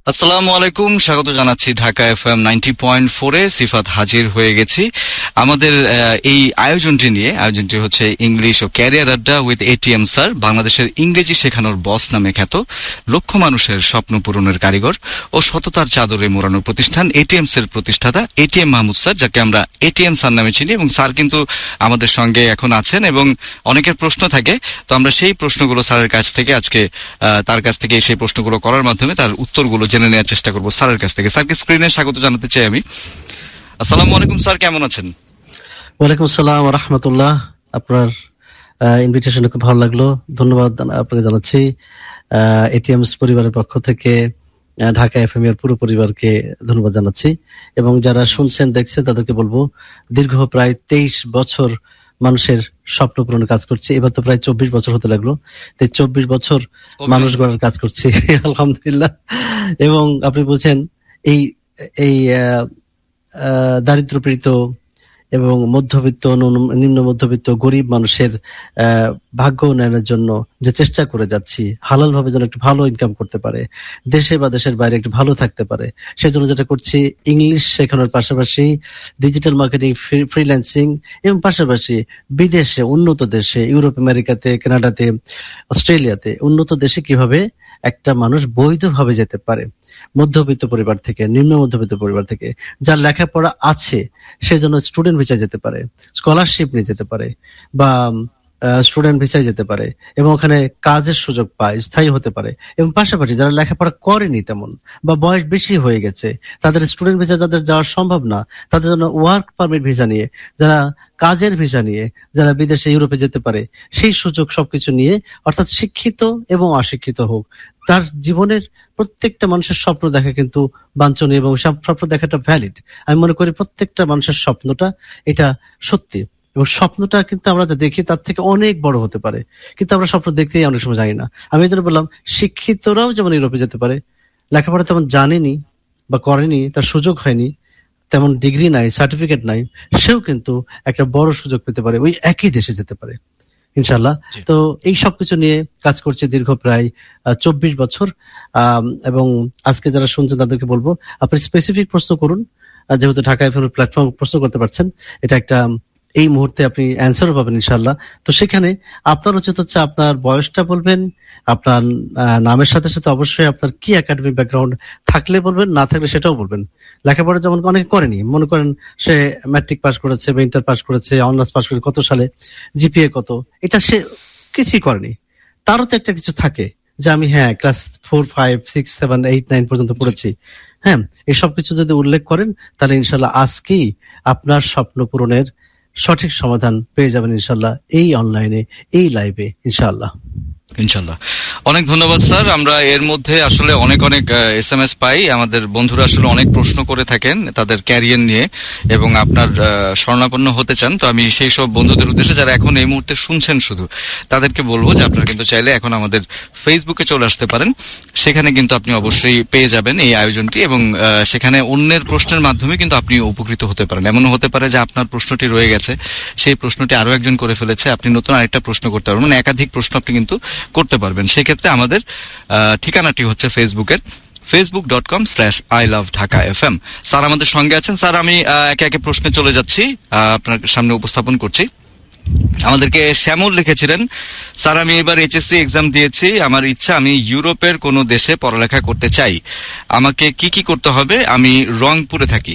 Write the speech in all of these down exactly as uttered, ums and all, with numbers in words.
আসসালামু আলাইকুম, স্বাগত জানাচ্ছি Dhaka FM ninety point four এ। সিফাত হাজির হয়ে গেছি আমাদের এই আয়োজনটি নিয়ে। আয়োজনটি হচ্ছে ইংলিশ ও ক্যারিয়ার আড্ডা উইথ এটিএম স্যার, বাংলাদেশের ইংরেজি শেখানোর বস নামে খ্যাত, লক্ষ মানুষের স্বপ্ন পূরণের কারিগর ও সততার চাদরে মোড়ানো প্রতিষ্ঠান এটিএমস এর প্রতিষ্ঠাতা এটিএম মাহমুদ স্যার, যাকে আমরা এটিএম স্যার নামে চিনি। এবং স্যার কিন্তু আমাদের সঙ্গে এখন আছেন এবং অনেকের প্রশ্ন থাকে, তো আমরা সেই প্রশ্নগুলো স্যারের কাছ থেকে আজকে তার কাছ থেকে সেই প্রশ্নগুলো করার মাধ্যমে তার উত্তরগুলো জেনে নেওয়ার চেষ্টা করবো স্যারের কাছ থেকে। স্যারকে স্ক্রিনে স্বাগত জানাতে চাই আমি। আসসালামু আলাইকুম স্যার, কেমন আছেন? ওয়ালাইকুম আসসালাম ওয়া রাহমাতুল্লাহ। আপনার ইনভিটেশনে খুব ভালো লাগলো, ধন্যবাদ আপনাকে জানাচ্ছি। এটিএমস পরিবারের পক্ষ থেকে ঢাকা এফএম এর পুরো পরিবারকে ধন্যবাদ জানাচ্ছি এবং যারা শুনছেন দেখছেন তাদেরকে বলবো, দীর্ঘ প্রায় তেইশ বছর মানুষের স্বপ্ন পূরণের কাজ করছি। এবার তো প্রায় চব্বিশ বছর হতে লাগলো, তো চব্বিশ বছর মানুষ গড়ার কাজ করছি আলহামদুলিল্লাহ। এবং আপনি বলছেন এই এই দারিদ্র পীড়িত এবং মধ্যবিত্ত, নিম্ন মধ্যবিত্ত, গরিব মানুষের ভাগ্য উন্নয়নের জন্য যে চেষ্টা করে যাচ্ছি, হালাল ভাবে যেন একটু ভালো ইনকাম করতে পারে, দেশে বা দেশের বাইরে একটু ভালো থাকতে পারে, সেই জন্য যেটা করছি ইংলিশ শেখানোর পাশাপাশি ডিজিটাল মার্কেটিং, ফ্রিল্যান্সিং এবং পাশাপাশি বিদেশে, উন্নত দেশে, ইউরোপ, আমেরিকাতে, কানাডাতে, অস্ট্রেলিয়াতে, উন্নত দেশে কিভাবে একটা মানুষ বৈধভাবে যেতে পারে, মধ্যবিত্ত পরিবার থেকে, নিম্ন মধ্যবিত্ত পরিবার থেকে, যার লেখাপড়া আছে সেই জন্য স্টুডেন্ট ভিসায় যেতে পারে, স্কলারশিপ নিয়ে যেতে পারে বা স্টুডেন্ট ভিসায় যেতে পারে এবং ওখানে কাজের সুযোগ পায়, স্থায়ী হতে পারে। এবং পাশাপাশি যারা লেখাপড়া করেনি তেমন বা বয়স বেশি হয়ে গেছে, তাদের স্টুডেন্ট ভিসা যাদের যাওয়া সম্ভব না, তাদের জন্য ওয়ার্ক পারমিট ভিসা নিয়ে, যারা কাজের ভিসা নিয়ে যারা বিদেশে, ইউরোপে যেতে পারে, সেই সুযোগ সবকিছু নিয়ে, অর্থাৎ শিক্ষিত এবং অশিক্ষিত হোক, তার জীবনের প্রত্যেকটা মানুষের স্বপ্ন দেখা কিন্তু বাঞ্ছনীয় এবং স্বপ্ন দেখাটা ভ্যালিড। আমি মনে করি প্রত্যেকটা মানুষের স্বপ্নটা এটা সত্যি এবং স্বপ্নটা কিন্তু আমরা যা দেখি তার থেকে অনেক বড় হতে পারে, কিন্তু আমরা স্বপ্ন দেখতেই অনেক সময় জানি না। আমি এই জন্য বললাম শিক্ষিতরাও যেমন ইউরোপে যেতে পারে, লেখাপড়া তেমন জানেনি বা করেনি, তার সুযোগ হয়নি, তেমন ডিগ্রি নাই, সার্টিফিকেট নাই, সেও কিন্তু একটা বড় সুযোগ পেতে পারে, ওই একই দেশে যেতে পারে ইনশাল্লাহ। তো এই সবকিছু নিয়ে কাজ করছে দীর্ঘ প্রায় চব্বিশ বছর। এবং আজকে যারা শুনছেন তাদেরকে বলবো, আপনি স্পেসিফিক প্রশ্ন করুন, যেহেতু ঢাকা এফএম প্ল্যাটফর্ম প্রশ্ন করতে পারছেন, এটা একটা এই মুহূর্তে আপনি অ্যান্সারও পাবেন ইনশাল্লাহ। তো সেখানে আপনার উচিত হচ্ছে আপনার বয়সটা বলবেন, আপনার নামের সাথে সাথে অবশ্যই আপনার কি একাডেমিক ব্যাকগ্রাউন্ড থাকলে বলবেন, না থাকলে সেটাও বলবেন। লেখাপড়া যেমন অনেকে করেনি, মনে করেন সে ম্যাট্রিক পাস করেছে বা ইন্টার পাস করেছে, অনার্স পাস করেছে, কত সালে জিপিএ কত, এটা সে কিছুই করেনি, তারও তো একটা কিছু থাকে যে আমি হ্যাঁ class four five six seven eight nine পর্যন্ত পড়েছি। হ্যাঁ, এসব কিছু যদি উল্লেখ করেন তাহলে ইনশাল্লাহ আজকেই আপনার স্বপ্ন পূরণের সঠিক সমাধান পেয়ে যাবেন ইনশাল্লাহ এই অনলাইনে, এই লাইভে ইনশাল্লাহ ইনশাল্লাহ। অনেক ধন্যবাদ স্যার। আমরা এর মধ্যে আসলে অনেক অনেক এস এম এস পাই, আমাদের বন্ধুরা আসলে অনেক প্রশ্ন করে থাকেন তাদের ক্যারিয়ার নিয়ে এবং আপনার শরণাপন্ন হতে চান। তো আমি সেই সব বন্ধুদের উদ্দেশ্যে যারা এখন এই মুহূর্তে শুনছেন শুধু, তাদেরকে বলবো যে আপনারা কিন্তু চাইলে এখন আমাদের ফেসবুকে চলে আসতে পারেন, সেখানে কিন্তু আপনি অবশ্যই পেয়ে যাবেন এই আয়োজনটি এবং সেখানে অন্যের প্রশ্নের মাধ্যমে কিন্তু আপনি উপকৃত হতে পারেন। এমনও হতে পারে যে আপনার প্রশ্নটি রয়ে গেছে, সেই প্রশ্নটি আরো একজন করে ফেলেছে, আপনি নতুন আরেকটা প্রশ্ন করতে পারবেন, মানে একাধিক প্রশ্ন আপনি কিন্তু করতে পারবেন। সেক্ষেত্রে আমাদের ঠিকানাটি হচ্ছে ফেসবুকের Facebook dot com slash I love Dhaka F M. Sir আমাদের সঙ্গে আছেন। স্যার আমি একে একে প্রশ্নে চলে যাচ্ছি, আপনার সামনে উপস্থাপন করছি। আমাদেরকে শ্যামল লিখেছিলেন, স্যার আমি এবার এইচএসসি এক্সাম দিয়েছি, আমার ইচ্ছা আমি ইউরোপের কোনো দেশে পড়ালেখা করতে চাই, আমাকে কি কি করতে হবে? আমি রংপুরে থাকি।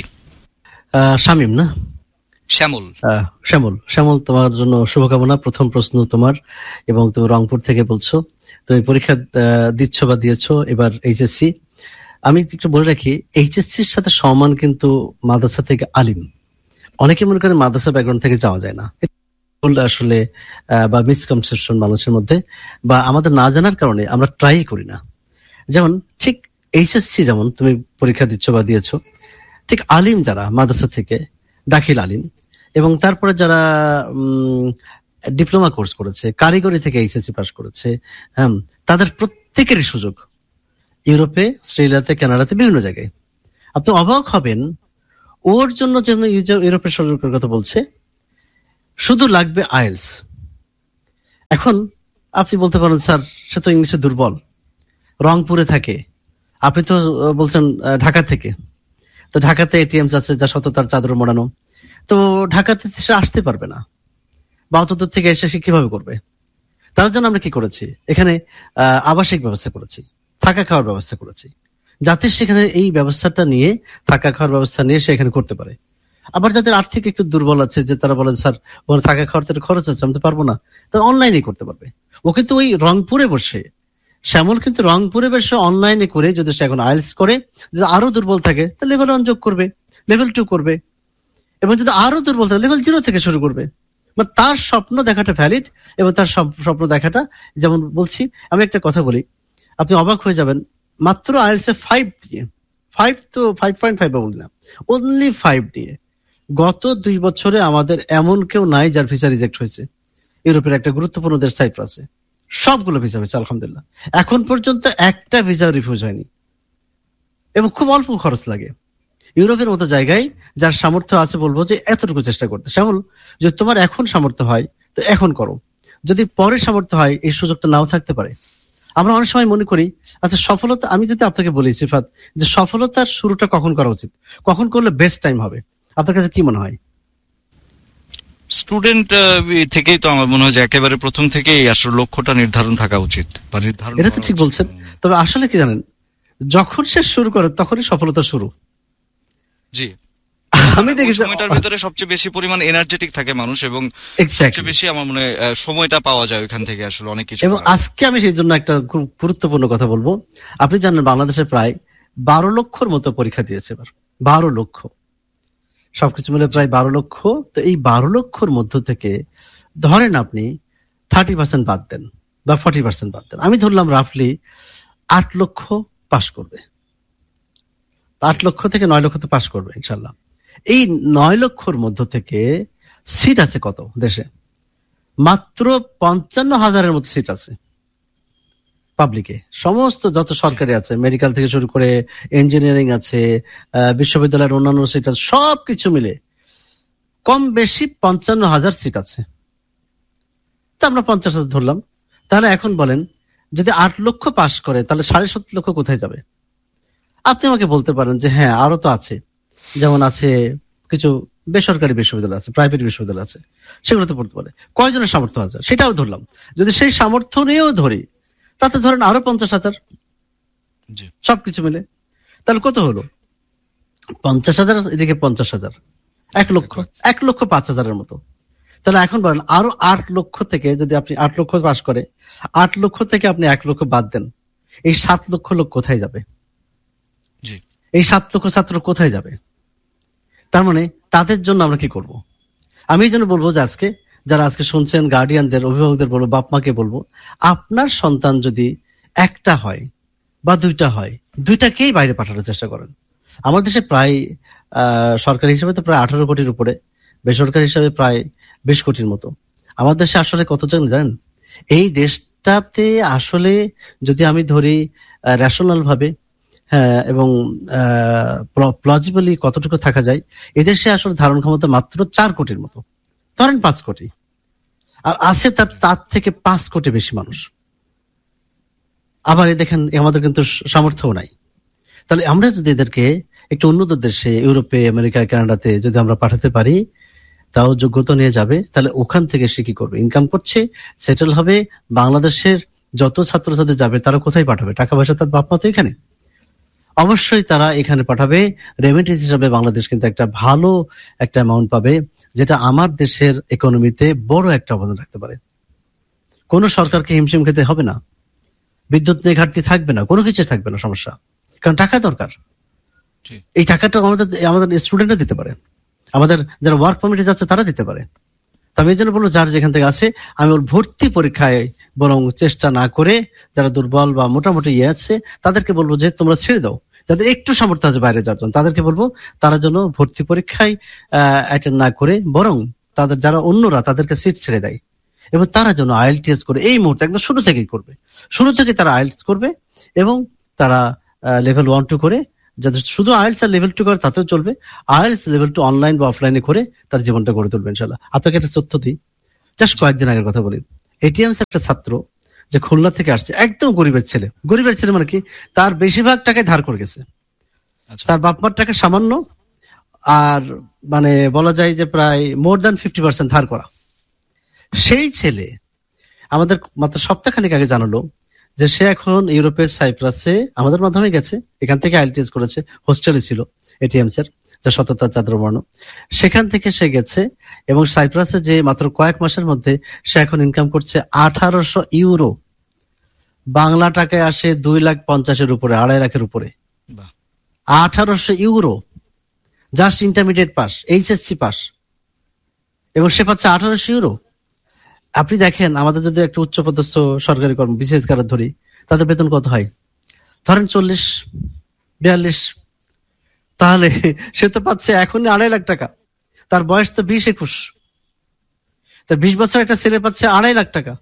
শামীম না? শ্যামল। শ্যামল শ্যামল তোমার জন্য শুভকামনা। প্রথম প্রশ্ন তোমার, এবং তুমি রংপুর থেকে বলছো, তুমি পরীক্ষা দিচ্ছ বা দিয়েছো এবার এইচএসসি। আমি একটু বলে রাখি, এইচএসসির সাথে সমান কিন্তু মাদ্রাসা থেকে আলিম। অনেকে মনে করে মাদ্রাসা ব্যাকগ্রাউন্ড থেকে যাওয়া যায় না, বললে আসলে বা মিসকনসেপশন মানুষের মধ্যে, বা আমাদের না জানার কারণে আমরা ট্রাই করি না। যেমন ঠিক এইচএসসি যেমন তুমি পরীক্ষা দিচ্ছ বা দিয়েছো, ঠিক আলিম যারা মাদ্রাসা থেকে দাখিল আলিম এবং তারপরে যারা ডিপ্লোমা কোর্স করেছে, কারিগরি থেকে এইচএসসি পাস করেছে, হ্যাঁ, তাদের প্রত্যেকেরই সুযোগ ইউরোপে, অস্ট্রেলিয়াতে, কানাডাতে, বিভিন্ন জায়গায়। আপনি অবাক হবেন, ওর জন্য যেন ইউরোপের সুযোগের কথা বলছে, শুধু লাগবে আইএলস। এখন আপনি বলতে পারেন স্যার সে তো ইংলিশে দুর্বল, রংপুরে থাকে, আপনি তো আহ, বলছেন আহ, ঢাকা থেকে, তো ঢাকাতে এটিএমস আছে যা সততার চাদর মোড়ানো, তো ঢাকাতে সে আসতে পারবে না, বা অত দূর থেকে এসে সে কিভাবে করবে? তার জন্য আমরা কি করেছি, এখানে আহ, আবাসিক ব্যবস্থা করেছি, থাকা খাওয়ার ব্যবস্থা করেছি, যাতে সেখানে এই ব্যবস্থাটা নিয়ে, থাকা খাওয়ার ব্যবস্থা নিয়ে সে এখানে করতে পারে। আবার যাদের আর্থিক একটু দুর্বল আছে, যে তারা বলে স্যার ওখানে থাকা খাওয়ার তো একটা খরচ আছে, আমি তো পারবো না, তারা অনলাইনে করতে পারবে। ও কিন্তু ওই রংপুরে বসে, শ্যামল কিন্তু রংপুরে বসে অনলাইনে করে, যদি সে এখন আইএলটিএস করে, যদি আরো দুর্বল থাকে তো লেভেল ওয়ান যোগ করবে, লেভেল টু করবে, এবং যদি আরো দুর্বল থাকে লেভেল জিরো থেকে শুরু করবে। মানে তার স্বপ্ন দেখাটা ভ্যালিড, এবং তার স্বপ- স্বপ্ন দেখাটা, যেমন বলছি আমি একটা কথা বলি, আপনি অবাক হয়ে যাবেন, মাত্র আইএলটিএস এ ফাইভ দিয়ে, ফাইভ তো ফাইভ পয়েন্ট ফাইভ বলি না, অনলি ফাইভ দিয়ে গত দুই বছরে আমাদের এমন কেউ নাই যার ভিসা রিজেক্ট হয়েছে। ইউরোপের একটা গুরুত্বপূর্ণ দেশ সাইপ্রাসে সবগুলো ভিসা হয়েছে আলহামদুলিল্লাহ, এখন পর্যন্ত একটা ভিসা রিফিউজ হয়নি, এবং খুব অল্প খরচ লাগে। ইউরোপের মতো জায়গায় যার সামর্থ্য আছে, বলবো যে এতটুকু চেষ্টা করতে। শ্যামল, যদি তোমার এখন সামর্থ্য হয় তো এখন করো, যদি পরে সামর্থ্য হয় এই সুযোগটা নাও থাকতে পারে। আমরা অনেক সময় মনে করি, আচ্ছা সফলতা, আমি যদি আপনাকে বলি সিফাত, যে সফলতার শুরুটা কখন করা উচিত, কখন করলে বেস্ট টাইম হবে, আপনার কাছে কি মনে হয়? স্টুডেন্ট থেকেই তো আমার মনে হয় যে একেবারে প্রথম থেকেই আসলে লক্ষ্যটা নির্ধারণ থাকা উচিত, বা নির্ধারণ এটা তো করা ঠিক উচিত। বলছেন, তবে আসলে কি জানেন, যখন সে শুরু করে তখনই সফলতা শুরু। জি, আমি ওই দেখেছি সময়টার ভিতরে সবচেয়ে বেশি পরিমাণ এনার্জেটিক থাকে মানুষ, এবং এক্স্যাক্টলি, সবচেয়ে বেশি আমার মনে হয় আহ, সময়টা পাওয়া যায় ওইখান থেকে আসলে অনেক কিছু এবং করার। আজকে আমি সেই জন্য একটা খুব গুরুত্বপূর্ণ কথা বলবো। আপনি জানেন বাংলাদেশে প্রায় বারো লক্ষর মতো পরীক্ষা দিয়েছে এবার, বারো লক্ষ, সবকিছু মিলে প্রায় বারো লক্ষ। তো এই বারো লক্ষর মধ্য থেকে ধরেন আপনি থার্টি পার্সেন্ট বাদ দেন বা ফর্টি পার্সেন্ট বাদ দেন, আমি ধরলাম রাফলি আট লক্ষ পাশ করবে, আট লক্ষ থেকে নয় লক্ষ তো পাশ করবে ইনশাল্লাহ। এই নয় লক্ষর মধ্য থেকে সিট আছে কত দেশে? মাত্র পঞ্চান্ন হাজারের মতো সিট আছে পাবলিকে, সমস্ত যত সরকারি আছে, মেডিকেল থেকে শুরু করে ইঞ্জিনিয়ারিং আছে, আহ, বিশ্ববিদ্যালয়ের অন্যান্য সিট আছে, সবকিছু মিলে কম বেশি পঞ্চান্ন হাজার সিট আছে। তা আমরা পঞ্চাশ হাজার ধরলাম, তাহলে এখন বলেন যদি আট লক্ষ পাশ করে তাহলে সাড়ে সাত লক্ষ কোথায় যাবে? আপনি আমাকে বলতে পারেন যে হ্যাঁ আরো তো আছে, যেমন আছে কিছু বেসরকারি বিশ্ববিদ্যালয় আছে, প্রাইভেট বিশ্ববিদ্যালয় আছে, সেগুলোতে পড়তে পারে। কয়জনের সামর্থ্য আছে সেটাও ধরলাম, যদি সেই সামর্থ্য নিয়েও ধরি তাতে ধরেন আরো পঞ্চাশ হাজার, জি, সবকিছু মিলে তাহলে কত হলো? পঞ্চাশ হাজার, এদিকে পঞ্চাশ হাজার, এক লক্ষ, এক লক্ষ পাঁচ হাজারের মতো। তাহলে এখন বলেন আরো আট লক্ষ থেকে যদি আপনি আট লক্ষ পাস করে, আট লক্ষ থেকে আপনি এক লক্ষ বাদ দেন, এই সাত লক্ষ লোক কোথায় যাবে? জি, এই সাত লক্ষ ছাত্র কোথায় যাবে? তার মানে তাদের জন্য আমরা কি করব? আমি এই জন্য বলবো যে আজকে যারা আজকে শুনছেন, গার্ডিয়ানদের, অভিভাবকদের বলবো, বাপ মাকে বলবো, আপনার সন্তান যদি একটা হয় বা দুইটা হয়, দুইটাকেই বাইরে পাঠানোর চেষ্টা করেন। আমাদের দেশে প্রায় আহ সরকারি হিসেবে তো প্রায় আঠারো কোটির উপরে, বেসরকারি হিসাবে প্রায় বিশ কোটির মতো। আমাদের দেশে আসলে কতজন জানেন? এই দেশটাতে আসলে যদি আমি ধরি রেশনাল ভাবে, হ্যাঁ, এবং প্লজিবলি কতটুকু থাকা যায়, এদেশে আসলে ধারণ ক্ষমতা মাত্র চার কোটির মতো, ধরেন পাঁচ কোটি, আর আছে তার তার থেকে পাঁচ কোটি বেশি মানুষ। আবার এই দেখেন আমাদের কিন্তু সামর্থ্যও নাই। তাহলে আমরা যদি এদেরকে একটু উন্নত দেশে, ইউরোপে, আমেরিকা, কানাডাতে যদি আমরা পাঠাতে পারি, তাও যোগ্যতা নিয়ে যাবে, তাহলে ওখান থেকে সে কি করবে? ইনকাম করছে, সেটেল হবে। বাংলাদেশের যত ছাত্রছাত্রী যাবে তারা কোথায় পাঠাবে? টাকা পয়সা তার বাপ মা তো এখানে, অবশ্যই তারা এখানে পাঠাবে। রেমিটেন্স হিসাবে বাংলাদেশ কিন্তু একটা ভালো একটা অ্যামাউন্ট পাবে, যেটা আমার দেশের ইকোনমিতে বড় একটা অবদান রাখতে পারে। কোনো সরকারকে হিমশিম খেতে হবে না, বিদ্যুৎ নিয়ে ঘাটতি থাকবে না, কোনো কিছু থাকবে না সমস্যা, কারণ টাকা দরকার। এই টাকাটা আমাদের আমাদের স্টুডেন্টরা দিতে পারে, আমাদের যারা ওয়ার্ক পারমিটে যাচ্ছে তারা দিতে পারে। তো আমি এই জন্য বলবো, যার যেখান থেকে আছে, আমি ওর ভর্তি পরীক্ষায় বরং চেষ্টা না করে, যারা দুর্বল বা মোটামুটি ইয়ে আছে তাদেরকে বলবো যে তোমরা ছেড়ে দাও। যাদের একটু সামর্থ্য আছে বাইরে যাওয়ার জন্য তাদেরকে বলবো তারা যেন ভর্তি পরীক্ষায় অ্যাটেন্ড না করে, বরং তাদের যারা অন্যরা তাদেরকে সিট ছেড়ে দেয়, এবং তারা যেন আইএলটিএস করে এই মুহূর্তে একদম শুরু থেকেই করবে, শুরু থেকে তারা আইএলটিএস করবে, এবং তারা লেভেল ওয়ান টু করে, যাদের শুধু আইএলটিএস আর লেভেল টু করে তাতেও চলবে, আইএলটিএস লেভেল টু অনলাইন বা অফলাইনে করে তার জীবনটা গড়ে তুলবে ইনশাল্লাহ। আপনাকে একটা তথ্য দিই, জাস্ট কয়েকদিন আগের কথা বলি। এটিএমস একটা ছাত্র যে খুলনা থেকে আসছে, একদম গরিবের ছেলে। গরিবের ছেলে মানে কি, তার বেশিরভাগ টাকায় ধার করে গেছে, আচ্ছা তার বাপ মার টাকা সামান্য, আর মানে বলা যায় যে প্রায় মোর দ্যান ফিফটি পার্সেন্ট ধার করা। সেই ছেলে আমাদের মাত্র সপ্তাহখানেক আগে জানালো যে সে এখন ইউরোপের সাইপ্রাসে আমাদের মাধ্যমে গেছে, এখান থেকে আইএলটিএস করেছে, হোস্টেলে ছিল এটিএমস এর, যা সততার চাদ্রবর্ণ। সেখান থেকে সে গেছে এবং সাইপ্রাসে যে মাত্র কয়েক মাসের মধ্যে সে এখন ইনকাম করছে আঠারোশো ইউরো, বাংলা টাকায় আসে দুই লাখ পঞ্চাশের উপরে, আড়াই লাখের উপরে। বাহ আঠারোশো euro, just intermediate pass, HSC pass, এবং সে পাচ্ছে আঠারোশো ইউরো। আপনি দেখেন আমাদের যদি একটা উচ্চপদস্থ সরকারি কর্ম বিসিএস কারার ধরি, তাদের বেতন কত হয়? ধরেন চল্লিশ বিয়াল্লিশ, তাহলে সে তো পাচ্ছে এখনই আড়াই লাখ টাকা, তার বয়স তো বিশ একুশ, তা বিশ বছর একটা ছেলে পাচ্ছে আড়াই লাখ টাকা।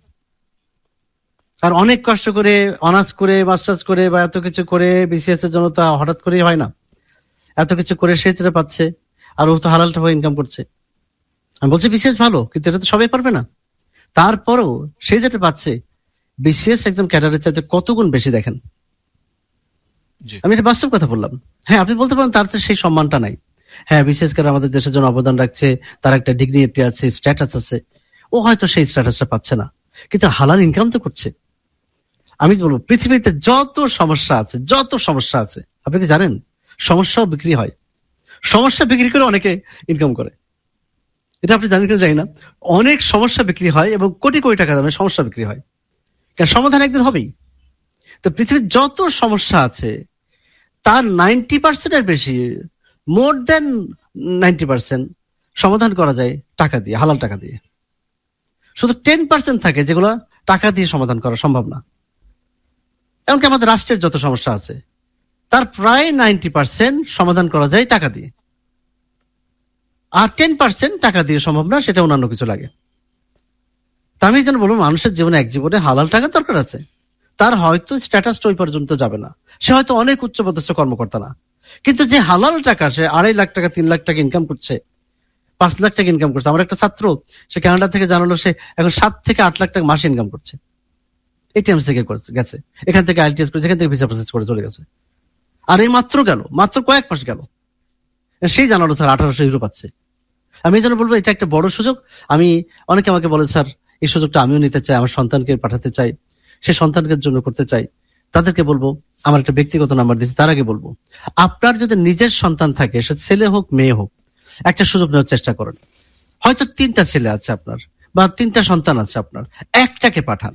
আর অনেক কষ্ট করে অনার্স করে মাস্টার্স করে বা এত কিছু করে, বিসিএস এর জন্য তো হঠাৎ করেই হয় না, এত কিছু করে সে যেটা পাচ্ছে, আর ও তো হালাল টাকা ইনকাম করছে। আমি বলছি বিসিএস ভালো, কিন্তু এটা তো সবাই পারবে না। তারপরও সে যেটা পাচ্ছে, বিসিএস একজন ক্যাডারের চাইতে কত গুণ বেশি। দেখেন, জি আমি এটা বাস্তব কথা বললাম। হ্যাঁ, আপনি বলতে পারেন তার তো সেই সম্মানটা নাই। হ্যাঁ, বিসিএস ক্যাডার আমাদের দেশের জন্য অবদান রাখছে, তার একটা ডিগ্রি আছে, স্ট্যাটাস আছে, ও হয়তো সেই স্ট্যাটাসটা পাচ্ছে না, কিন্তু হালাল ইনকাম তো করছে। আমি বলবো পৃথিবীতে যত সমস্যা আছে, যত সমস্যা আছে, আপনি কি জানেন সমস্যাও বিক্রি হয়? সমস্যা বিক্রি করে অনেকে ইনকাম করে, এটা আপনি জানেন কিনা জানি না। অনেক সমস্যা বিক্রি হয় এবং কোটি কোটি টাকা দামে সমস্যা বিক্রি হয়, কারণ সমাধান একদিন হবেই। তো পৃথিবীর যত সমস্যা আছে তার নাইনটি পার্সেন্টের বেশি, মোর দেন নাইনটি পার্সেন্ট সমাধান করা যায় টাকা দিয়ে, হালাল টাকা দিয়ে। শুধু টেন পার্সেন্ট থাকে যেগুলো টাকা দিয়ে সমাধান করা সম্ভব না। এমনকি আমাদের রাষ্ট্রের যত সমস্যা আছে তার প্রায় নাইনটি পার্সেন্ট সমাধান করা যায় টাকা দিয়ে, আর টেন পার্সেন্ট টাকা দিয়ে সম্ভব না, সেটা অন্যান্য কিছু লাগে। তা আমি যেন বলবো, মানুষের জীবনে এক জীবনে হালাল টাকা দরকার আছে। তার হয়তো স্ট্যাটাসটা ওই পর্যন্ত যাবে না, সে হয়তো অনেক উচ্চপদস্থ কর্মকর্তা না, কিন্তু যে হালাল টাকা, সে আড়াই লাখ টাকা তিন লাখ টাকা ইনকাম করছে, পাঁচ লাখ টাকা ইনকাম করছে। আমার একটা ছাত্র, সে কানাডা থেকে জানালো সে এখন সাত থেকে আট লাখ টাকা মাসে ইনকাম করছে, এটিএমস থেকে গেছে, এখান থেকে আইএলটিএস করেছে, এখান থেকে ভিসা প্রসেস করে চলে গেছে। আর এই মাত্র গেল, মাত্র কয়েক মাস গেল, সেই জানালো স্যার আঠারোশো ইউরো পাচ্ছে। আমি এই জন্য বলবো এটা একটা বড় সুযোগ। আমি অনেকে আমাকে বলে স্যার এই সুযোগটা আমিও নিতে চাই, আমার সন্তানকে পাঠাতে চাই, সে সন্তানকে জন্য করতে চাই। তাদেরকে বলবো, আমার একটা ব্যক্তিগত নাম্বার দিচ্ছি, তার আগে বলবো আপনার যদি নিজের সন্তান থাকে, সে ছেলে হোক মেয়ে হোক, একটা সুযোগ নেওয়ার চেষ্টা করেন। হয়তো তিনটা ছেলে আছে আপনার, বা তিনটা সন্তান আছে আপনার, একটাকে পাঠান।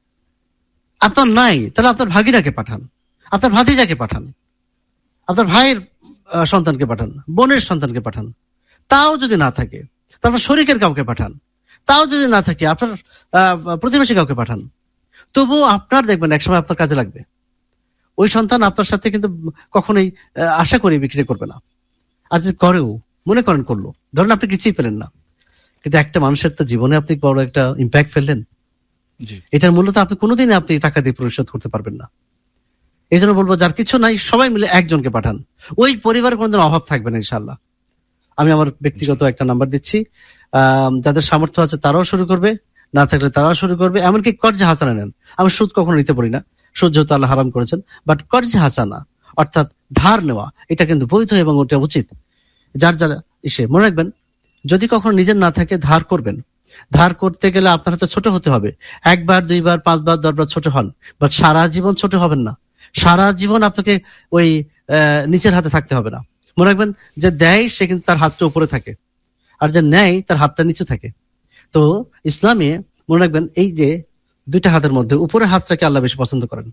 আপনার নাই, তাহলে আপনার ভাগিনাকে পাঠান, আপনার ভাতিজাকে পাঠান, আপনার ভাইয়ের আহ, সন্তানকে পাঠান, বোনের সন্তানকে পাঠান। তাও যদি না থাকে তারপর শরীকের কাউকে পাঠান। তাও যদি না থাকে আপনার আহ, প্রতিবেশী কাউকে পাঠান। তবুও আপনার দেখবেন একসময় আপনার কাজে লাগবে। ওই সন্তান আপনার সাথে কিন্তু কখনোই আহ, আশা করি বিক্রি করবে না। আর যদি করেও, মনে করেন করলো, ধরেন আপনি কিছুই পেলেন না, কিন্তু একটা মানুষের তো জীবনে আপনি বড় একটা ইম্প্যাক্ট ফেললেন, জি এটার মূল্য তো আপনি কোনোদিন আপনি টাকা দিয়ে পরিশোধ করতে পারবেন না। এই জন্য বলবো, যার কিছু নাই সবাই মিলে একজনকে পাঠান, ওই পরিবারের কোনোদিন অভাব থাকবে না ইনশাল্লাহ। আমি আমার ব্যক্তিগত একটা নাম্বার দিচ্ছি, আহ যাদের সামর্থ্য আছে তারাও শুরু করবে, না থাকলে তারাও শুরু করবে। এমনকি কর্জে হাসানা নেন, আমি সুদ কখনো নিতে পারি না, সুদ যেহেতু আল্লাহ হারাম করেছেন, বাট কর্জে হাসানা অর্থাৎ ধার নেওয়া, এটা কিন্তু বৈধ এবং ওটা উচিত। যার যারা এসে মনে রাখবেন, যদি কখনো নিজের না থাকে ধার করবেন। ধার করতে গেলে আপনার হাতে ছোট হতে হবে, একবার দুইবার পাঁচবার দশবার ছোট হন, বাট সারা জীবন ছোট হবেন না। সারা জীবন আপনাকে ওই আহ, নিচের হাতে থাকতে হবে না। মনে রাখবেন, যে দেয় সে কিন্তু তার হাতটা উপরে থাকে, আর যে নেয় তার হাতটা নিচে থাকে। তো ইসলামে মনে রাখবেন, এই যে দুইটা হাতের মধ্যে উপরের হাতটাকে আল্লাহ বেশি পছন্দ করেন,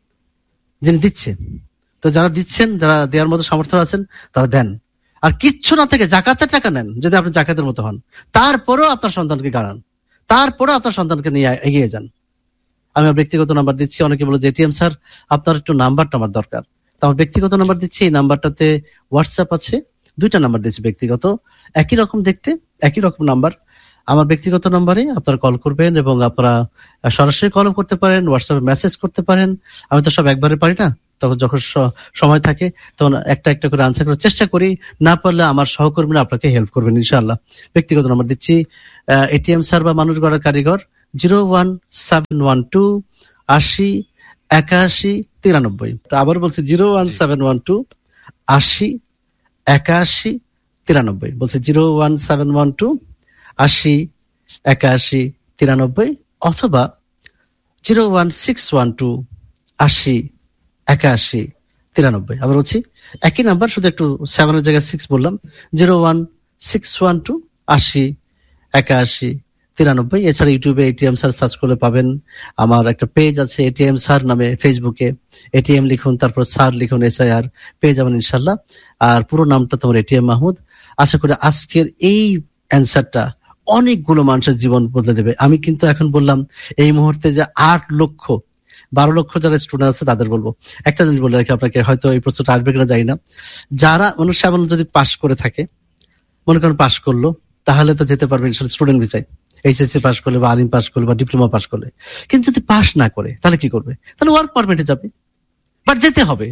যিনি দিচ্ছে। তো যারা দিচ্ছেন, যারা দেওয়ার মতো সামর্থ্য আছেন, তারা দেন। আর কিচ্ছু না থেকে জাকাতের টাকা নেন, যদি আপনি জাকাতের মতো হন, তারপরেও আপনার সন্তানকে গাড়ান, তারপরেও আপনার সন্তানকে নিয়ে এগিয়ে যান। আমি আমার ব্যক্তিগত নাম্বার দিচ্ছি। অনেকে বলে যে এটিএম স্যার আপনার একটু নাম্বারটা আমার দরকার, তো আমার ব্যক্তিগত নাম্বার দিচ্ছি। এই নাম্বারটাতে হোয়াটসঅ্যাপ আছে, দুইটা নাম্বার দিচ্ছি ব্যক্তিগত, একই রকম দেখতে, একই রকম নাম্বার। আমার ব্যক্তিগত নাম্বারে আপনারা কল করবেন এবং আপনারা সরাসরি কলও করতে পারেন, হোয়াটসঅ্যাপে মেসেজ করতে পারেন। আমি তো সব একবারে পারি না, তখন যখন সময় থাকে তখন একটা একটা করে আনসার করার চেষ্টা করি, না পারলে আমার সহকর্মীরা আপনাকে হেল্প করবেন ইনশাআল্লাহ। ব্যক্তিগত নাম্বার দিচ্ছি, এটিএম স্যার বা মানুষ গড়ার কারিগর, zero one seven one two আশি একাশি তিরানব্বই। আবার বলছি zero one seven one two আশি একাশি তিরানব্বই। বলছে zero one seven one two আশি একাশি তিরানব্বই, অথবা zero one six one two আশি একাশি তিরানব্বই। আবার বলছি একই নাম্বার, শুধু একটু সেভেনের জায়গায় সিক্স বললাম। Zero one six one two আশি একাশি তিরানব্বই। এছাড়া ইউটিউবে এটিএম স্যার সার্চ করলে পাবেন। আমার একটা পেজ আছে এটিএম স্যার নামে ফেসবুকে, এটিএম লিখুন, তারপর স্যার লিখুন, এস আই আর, পেয়ে যাবেন ইনশাল্লাহ। আর পুরো নামটা তোমার এটিএম মাহমুদ। আশা করি আজকের এই অ্যান্সারটা অনেকগুলো মানুষের জীবন বদলে দেবে। আমি কিন্তু এখন বললাম এই মুহূর্তে যে আট লক্ষ বারো লক্ষ যারা স্টুডেন্ট আছে তাদের বলবো একটা জিনিস বলে রাখি আপনাকে, হয়তো এই প্রশ্নটা আসবে কিনা জানি না। যারা মানুষ এমন যদি পাশ করে থাকে, মনে করেন পাশ করলো, তাহলে তো যেতে পারবে স্টুডেন্ট ভিসায়, এইচএসসি পাস করলে বা আলিম পাস করলে বা ডিপ্লোমা পাস করলে। কিন্তু যদি পাস না করে তাহলে কি করবে? তাহলে ওয়ার্ক পারমিটে যাবে, বাট যেতে হবে।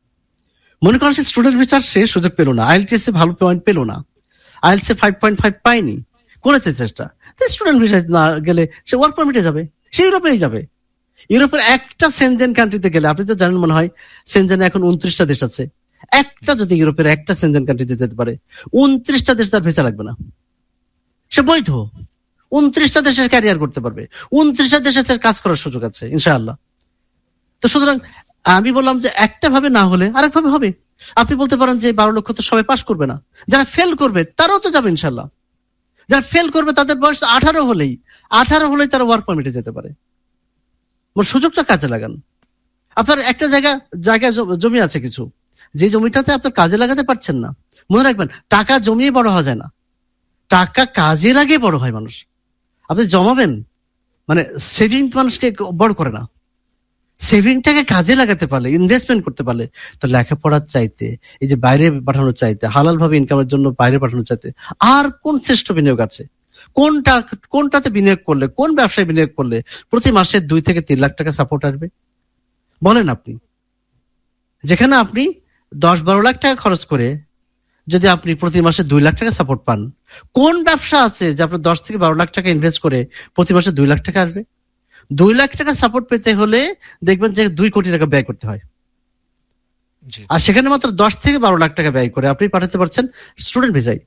মনে করেন সে স্টুডেন্ট ভিসার সে সুযোগ পেল না, আইএলটিএস এ ভালো পয়েন্ট পেল না, আইএলটিএস এ ফাইভ পয়েন্ট ফাইভ পায়নি, করেছে চেষ্টা, স্টুডেন্ট ভিসায় না গেলে সে ওয়ার্ক পারমিটে যাবে, সে ইউরোপেই যাবে। ইউরোপের একটা সেনজেন কান্ট্রিতে গেলে, আপনি তো জানেন মনে হয় সেনজেনে এখন উনত্রিশটা দেশ আছে, একটা যদি ইউরোপের একটা সেনজেন কান্ট্রিতে যেতে পারে, উনত্রিশটা দেশ তার ভিসা লাগবে না, সে বৈধ, উনত্রিশটা দেশের ক্যারিয়ার করতে পারবে, উনত্রিশটা দেশের কাজ করার সুযোগ আছে ইনশাআল্লাহ। তো সুতরাং আমি বললাম যে একটা ভাবে না হলে আরেক ভাবে হবে। আপনি বলতে পারেন যে বারো লক্ষ তো সবাই পাস করবে না, যারা ফেল করবে তারাও তো যাবে ইনশাআল্লাহ। যারা ফেল করবে তাদের বয়স আঠারো হলেই আঠারো হলেই তারা ওয়ার্ক পারমিটে যেতে পারে। সুযোগটা কাজে লাগান। আপনার একটা জায়গা জায়গা জমি আছে কিছু, যে জমিটাতে আপনার কাজে লাগাতে পারছেন না, মনে রাখবেন টাকা জমিয়ে বড় হওয়া যায় না, টাকা কাজে লাগিয়ে বড় হয় মানুষ। আপনি জমাবেন, মানে সেভিং মানুষকে বড় করে না, সেভিংটাকে কাজে লাগাতে পারলে, ইনভেস্টমেন্ট করতে পারলে, তো লেখাপড়ার চাইতে, এই যে বাইরে পাঠানোর চাইতে, হালাল ভাবে ইনকামের জন্য বাইরে পাঠানোর চাইতে আর কোন শ্রেষ্ঠ বিনিয়োগ আছে? কোনটা কোনটাতে বিনিয়োগ করলে, কোন ব্যবসায় বিনিয়োগ করলে প্রতি মাসে দুই থেকে তিন লাখ টাকা সাপোর্ট আসবে বলেন আপনি? যেখানে আপনি দশ বারো লাখ টাকা খরচ করে যদি আপনি প্রতি মাসে দুই লাখ টাকা সাপোর্ট পান, কোন ব্যবসা আছে যে আপনার দশ থেকে বারো লাখ টাকা ইনভেস্ট করে প্রতি মাসে দুই লাখ টাকা আসবে? দুই লাখ টাকা সাপোর্ট পেতে হলে দেখবেন যে দুই কোটি টাকা ব্যয় করতে হয়, আর সেখানে মাত্র দশ থেকে বারো লাখ টাকা ব্যয় করে আপনি পাঠাতে পারছেন স্টুডেন্ট ভিসায়।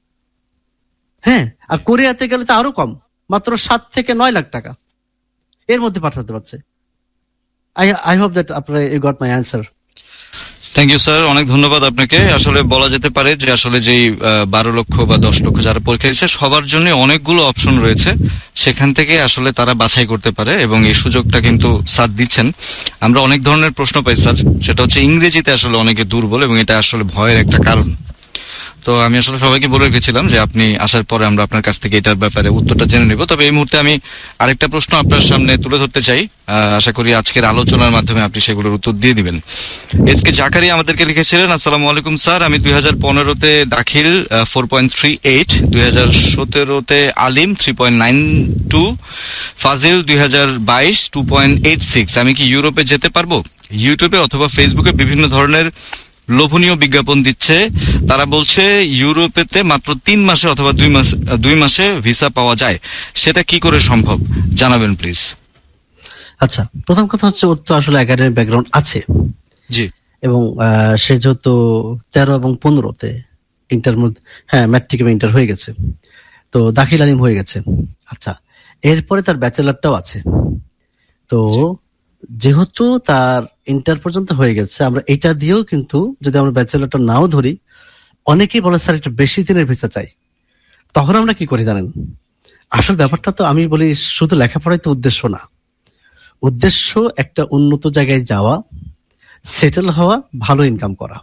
হ্যাঁ, আর কোরিয়াতে গেলে তো আরো কম, মাত্র সাত থেকে নয় লাখ টাকা এর মধ্যে পাঠাতে পারছে। আই আই হোপ দ্যাট আপনারা you got my answer. Thank you sir, অনেক ধন্যবাদ আপনাকে। আসলে বলা যেতে পারে যে আসলে যেই বারো লক্ষ বা দশ লক্ষ যারা পরীক্ষা দিচ্ছে সবার জন্য অনেকগুলো অপশন রয়েছে, সেখান থেকে আসলে তারা বাছাই করতে পারে এবং এই সুযোগটা কিন্তু স্যার দিচ্ছেন। আমরা অনেক ধরনের প্রশ্ন পাই স্যার, সেটা হচ্ছে ইংরেজিতে আসলে অনেকে দুর্বল এবং এটা আসলে ভয়ের একটা কারণ। তো আমি আসলে সবাইকে বলে রেখেছিলাম যে আপনি আসার পরে আমরা আপনার কাছ থেকে এটার ব্যাপারে উত্তরটা জেনে নেব। তবে এই মুহূর্তে আমি আরেকটা প্রশ্ন আপনার সামনে তুলে ধরতে চাই, আশা করি আজকের আলোচনার মাধ্যমে আপনি সেগুলোর উত্তর দিয়ে দিবেন। এস কে জাকারিয়া আমাদেরকে লিখেছিলেন, আসসালামু আলাইকুম স্যার, আমি দুই হাজার পনেরোতে দাখিল ফোর পয়েন্ট থ্রি এইট, দুই হাজার সতেরোতে আলিম থ্রি পয়েন্ট নাইন টু, ফাজিল দুই হাজার বাইশ টু পয়েন্ট এইট সিক্স। আমি কি ইউরোপে যেতে পারবো? ইউটিউবে অথবা ফেসবুকে বিভিন্ন ধরনের লোভনীয় বিজ্ঞাপন দিচ্ছে, তারা বলছে ইউরোপেতে মাত্র তিন মাসে অথবা দুই মাসে দুই মাসে ভিসা পাওয়া যায়, সেটা কি করে সম্ভব জানাবেন প্লিজ। আচ্ছা, প্রথম কথা হচ্ছে ওর তো আসলে একাডেমিক ব্যাকগ্রাউন্ড আছে, জি, এবং সে যেহেতু তেরো এবং পনেরোতে ইন্টার মধ্যে, হ্যাঁ ম্যাট্রিক এবং ইন্টার হয়ে গেছে, তো দাখিল আলিম হয়ে গেছে। আচ্ছা, এরপরে তার ব্যাচেলারটাও আছে, তো যেহেতু তার ইন্টার পর্যন্ত হয়ে গেছে, আমরা এটা দিয়েও কিন্তু যদি আমরা ব্যাচেলারটা নাও ধরি, অনেকেই বলে স্যার একটু বেশি দিনের ভিসা চাই, তখন আমরা কি করি জানেন? আসল ব্যাপারটা তো আমি বলি শুধু লেখাপড়াই তো উদ্দেশ্য না, উদ্দেশ্য একটা উন্নত জায়গায় যাওয়া, সেটেল হওয়া, ভালো ইনকাম করা।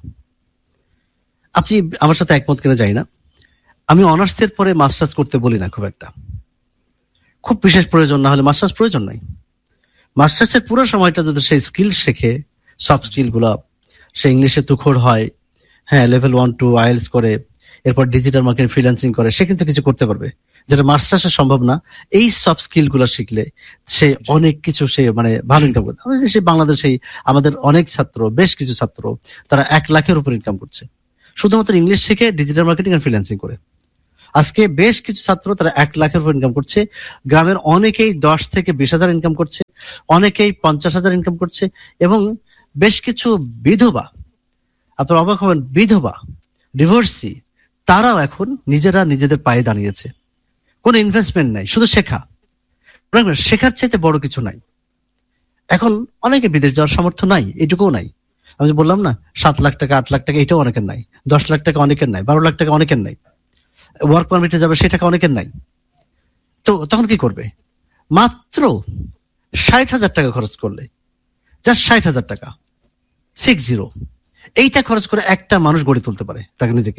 আপনি আমার সাথে একমত কিনা জানি না, আমি অনার্সের পরে মাস্টার্স করতে বলি না খুব একটা, খুব বিশেষ প্রয়োজন না হলে মাস্টার্স প্রয়োজন নাই। মাস্টার্সের পুরো সময়টা যদি সেই স্কিল শেখে, সফট স্কিল গুলা, সে ইংলিশে তুখোড় হয়, হ্যাঁ লেভেল ওয়ান টু আইএলটিএস করে, এরপর ডিজিটাল মার্কেটিং ফ্রিল্যান্সিং করে, সে কিন্তু কিছু করতে পারবে যেটা মাস্টার্সে সম্ভব না। এই সফট স্কিল গুলা শিখলে সে অনেক কিছু, সে মানে ভালো ইনকাম করতে। সে বাংলাদেশে আমাদের অনেক ছাত্র, বেশ কিছু ছাত্র তারা এক লাখের উপর ইনকাম করছে শুধুমাত্র ইংলিশ শিখে ডিজিটাল মার্কেটিং আর ফ্রিল্যান্সিং করে। আজকে বেশ কিছু ছাত্র তারা এক লাখের উপর ইনকাম করছে, গ্রামের অনেকেই দশ থেকে বিশ হাজার ইনকাম করছে, অনেকেই পঞ্চাশ হাজার ইনকাম করছে, এবং বেশ কিছু বিধবা, আপনার অবাক হবেন, বিধবা ডিভোর্সি, তারাও এখন নিজেরা নিজেদের পায়ে দাঁড়িয়েছে। কোনো ইনভেস্টমেন্ট নাই, শুধু শেখা। শেখার চাইতে বড় কিছু নাই। এখন অনেকে বিদেশ যাওয়ার সামর্থ্য নাই, এটুকুও নাই। আমি যে বললাম না, সাত লাখ টাকা আট লাখ টাকা এটাও অনেকের নাই, দশ লাখ টাকা অনেকের নাই, বারো লাখ টাকা অনেকের নাই, ওয়ার্ক পারমিটে যাবে সে টাকা অনেকের নাই। তো তখন কি করবে? মাত্র ষাট হাজার টাকা খরচ করলে, জাস্ট ষাট হাজার টাকা, সিক্স জিরো, এইটা খরচ করে একটা মানুষ গড়ে তুলতে পারে তাকে নিজেকে।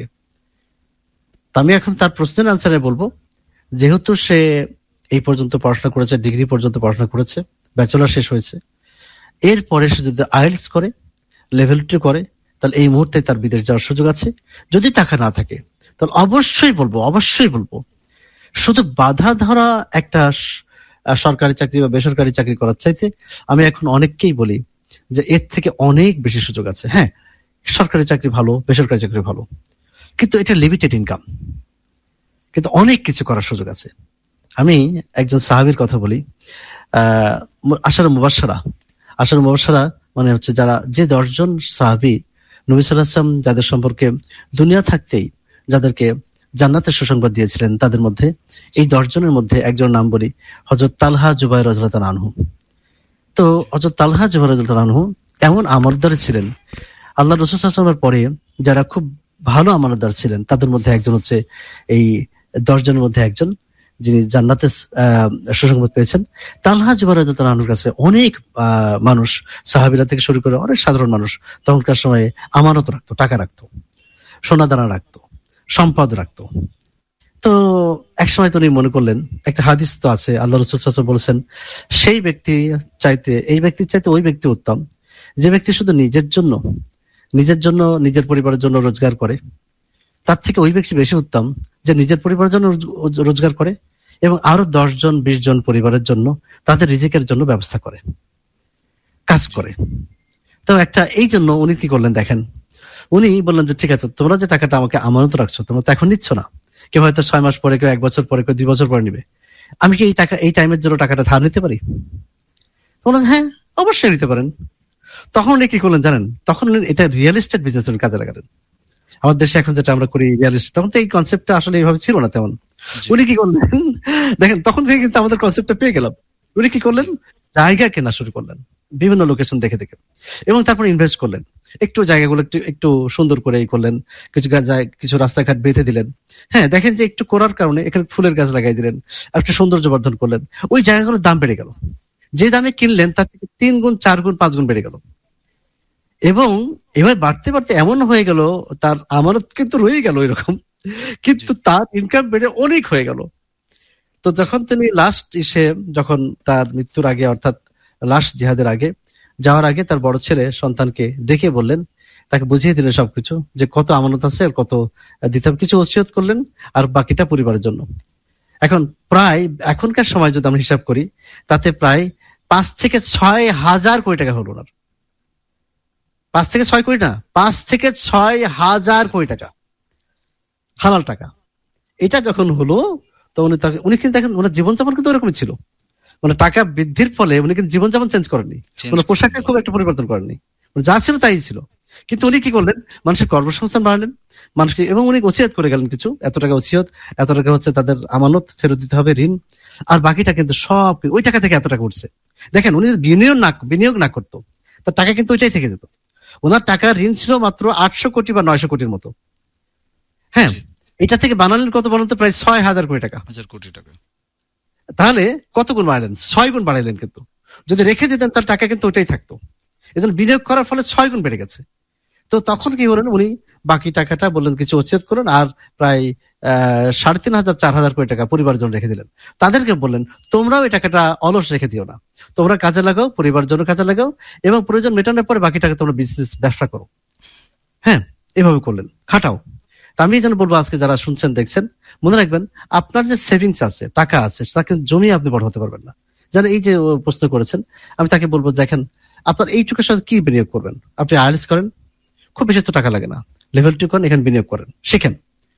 তা আমি এখন তার প্রশ্নের আনসারে বলবো, যেহেতু সে এই পর্যন্ত পড়াশোনা করেছে, ডিগ্রি পর্যন্ত পড়াশোনা করেছে, ব্যাচেলর শেষ হয়েছে, এরপরে সে যদি আইএলটিএস করে, লেভেল টু করে, তাহলে এই মুহূর্তে তার বিদেশ যাওয়ার সুযোগ আছে। যদি টাকা না থাকে তাহলে অবশ্যই বলবো, অবশ্যই বলবো, শুধু বাধা ধরা একটা সরকারি চাকরি বা বেসরকারি চাকরি করার চাইতে আমি এখন অনেককেই বলি যে এর থেকে অনেক বেশি সুযোগ আছে। হ্যাঁ, সরকারি চাকরি ভালো, বেসরকারি চাকরি ভালো, কিন্তু এটা লিমিটেড ইনকাম, কিন্তু অনেক কিছু করার সুযোগ আছে। আমি একজন সাহাবীর কথা বলি, আহ আশারা মুবাশশারা, আশারা মুবাশশারা মানে হচ্ছে যারা, যে দশজন সাহাবী নবী সাল্লাল্লাহু আলাইহি ওয়াসাল্লাম যাদের সম্পর্কে দুনিয়া থাকতেই যাদেরকে জান্নাতের সুসংবাদ দিয়েছিলেন, তাদের মধ্যে এই দশজনের মধ্যে একজন নাম বলি, হযরত তালহা জুবাইর রাদিয়াল্লাহু আনহু। তো হযরত তালহা জুবাইর রাদিয়াল্লাহু আনহু এমন আমানতদার ছিলেন, আল্লাহ রাসূল সাল্লাল্লাহু আলাইহি ওয়াসাল্লামের পরে যারা খুব ভালো আমানতদার ছিলেন তাদের মধ্যে একজন হচ্ছে এই দশজনের মধ্যে একজন, যিনি জান্নাতের সুসংবাদ পেয়েছেন। তালহা জুবাইর রাদিয়াল্লাহু আনহুর কাছে অনেক মানুষ, সাহাবীরা থেকে শুরু করে অনেক সাধারণ মানুষ তখনকার সময়ে আমানত রাখতো, টাকা রাখতো, সোনা দানা রাখতো, সম্পদ রাখতো। তো এক সময় তো উনি মনে করলেন, একটা হাদিস তো আছে, আল্লাহ রাসূল সাল্লাল্লাহু আলাইহি ওয়াসাল্লাম বলেছেন, সেই ব্যক্তি চাইতে, এই ব্যক্তির চাইতে ওই ব্যক্তি উত্তম যে ব্যক্তি শুধু নিজের জন্য, নিজের জন্য নিজের পরিবারের জন্য রোজগার করে, তার থেকে ওই ব্যক্তি বেশি উত্তম যে নিজের পরিবারের জন্য রোজগার করে এবং আরো দশ জন বিশ জন পরিবারের জন্য তাদের রিজিকের জন্য ব্যবস্থা করে, কাজ করে। তো একটা, এই জন্য উনি কি করলেন দেখেন, উনি বললেন যে ঠিক আছে, তোমরা যে টাকাটা আমাকে আমানত রাখছো, তোমরা তো এখন নিচ্ছ না, কেউ হয়তো ছয় মাস পরে, কেউ এক বছর পরে, কেউ দুই বছর পরে নিবে, আমি কি এই টাকা, এই টাইমের জন্য টাকাটা ধার নিতে পারি? বললেন হ্যাঁ, অবশ্যই নিতে পারেন। তখন উনি কি করলেন জানেন? তখন এটা রিয়েল এস্টেট বিজনেস উনি কাজে লাগালেন। আমাদের দেশে এখন যেটা আমরা করি রিয়েল এস্টেট, তখন তো এই কনসেপ্টটা আসলে এইভাবে ছিল না তেমন। উনি কি করলেন দেখেন, তখন থেকে কিন্তু আমাদের কনসেপ্টটা পেয়ে গেলাম। উনি কি করলেন? জায়গা কেনা শুরু করলেন বিভিন্ন লোকেশন দেখে দেখে, এবং তারপর ইনভেস্ট করলেন, একটু জায়গাগুলো একটু একটু সুন্দর করে এই করলেন, কিছু কিছু রাস্তাঘাট বেঁধে দিলেন। হ্যাঁ, দেখেন যে একটু করার কারণে এখানে ফুলের গাছ লাগাই দিলেন, আর একটু সৌন্দর্য বর্ধন করলেন, ওই জায়গাগুলোর দাম বেড়ে গেল। যে দামে কিনলেন তার থেকে তিন গুণ, চার গুণ, পাঁচ গুণ বেড়ে গেল। এবং এবার বাড়তে বাড়তে এমন হয়ে গেল, তার আমানত কিন্তু রয়ে গেল এরকম, কিন্তু তার ইনকাম বেড়ে অনেক হয়ে গেল। তো যখন তিনি লাস্ট এসে, যখন তার মৃত্যুর আগে, অর্থাৎ লাস্ট জিহাদের আগে যাওয়ার আগে, তার বড় ছেলে সন্তানকে ডেকে বললেন, তাকে বুঝিয়ে দিলেন সবকিছু, যে কত আমানত আছে আর কত দিতে হবে, কিছু ওসিয়ত করলেন, আর বাকিটা পরিবারের জন্য। এখন প্রায় এখনকার সময় যদি আমরা হিসাব করি, তাতে প্রায় পাঁচ থেকে ছয় হাজার কোটি টাকা হলো ওনার। পাঁচ থেকে ছয় কোটি না, পাঁচ থেকে ছয় হাজার কোটি টাকা হালাল টাকা। এটা যখন হলো, তো উনি তাকে, উনি কিন্তু দেখেন ওনার জীবনযাপন কিন্তু ওরকমই ছিল, মানে টাকা বৃদ্ধির ফলে উনি কিন্তু জীবনযাপন চেঞ্জ করেননি, কোনো পোশাকে খুব একটা পরিবর্তন করেননি, যা ছিল তাই ছিল। কিন্তু উনি কি করলেন? মানুষের কর্মসংস্থান বাড়ালেন মানুষকে, এবং উনি ওসিয়ত করে গেলেন কিছু, এত টাকা ওসিয়ত, এত টাকা হচ্ছে তাদের আমানত ফেরত দিতে হবে, ঋণ, আর বাকিটা কিন্তু সব ওই টাকা থেকে এত টাকা উঠছে। দেখেন, উনি যদি বিনিয়োগ না বিনিয়োগ না করতো, তার টাকা কিন্তু ওইটাই থেকে যেত। ওনার টাকার ঋণ ছিল মাত্র আটশো কোটি বা নয়শো কোটির মতো। হ্যাঁ, এটা থেকে বানালেন কত বলেন তো? প্রায় ছয় হাজার কোটি টাকা। হাজার কোটি টাকা। তাহলে কত গুণ বাড়ালেন? ছয় গুণ বাড়াইলেন। কিন্তু যদি রেখে দিতেন তার টাকা কিন্তু ওইটাই থাকতো। এজন্য বিনিয়োগ করার ফলে ছয় গুণ বেড়ে গেছে। তো তখন কি করলেন উনি? বাকি টাকাটা বললেন কিছু ওসিয়ত করলেন, আর প্রায় আহ সাড়ে তিন হাজার চার হাজার কোটি টাকা পরিবারের জন্য রেখে দিলেন। তাদেরকে বললেন, তোমরাও এই টাকাটা অলস রেখে দিও না, তোমরা কাজে লাগাও, পরিবারের জন্য কাজে লাগাও, এবং প্রয়োজন মেটানোর পরে বাকি টাকা তোমরা বিজনেস, ব্যবসা করো। হ্যাঁ, এভাবে করলেন, খাটাও। তা আমি এই জন্য বলবো, আজকে যারা শুনছেন দেখছেন, মনে রাখবেন, আপনার যে সেভিংস আছে, টাকা আছে, তাকে জমিয়ে আপনি বড় হতে পারবেন না। যারা এই যে প্রশ্ন করেছেন, আমি তাকে বলবো, দেখেন আপনার এইটুকুর সাথে কি বিনিয়োগ করবেন? আপনি আইএলটিএস করেন, খুব বেশি তো টাকা লাগে না, লেভেল টু করেন, এখানে বিনিয়োগ করেন, শিখেন।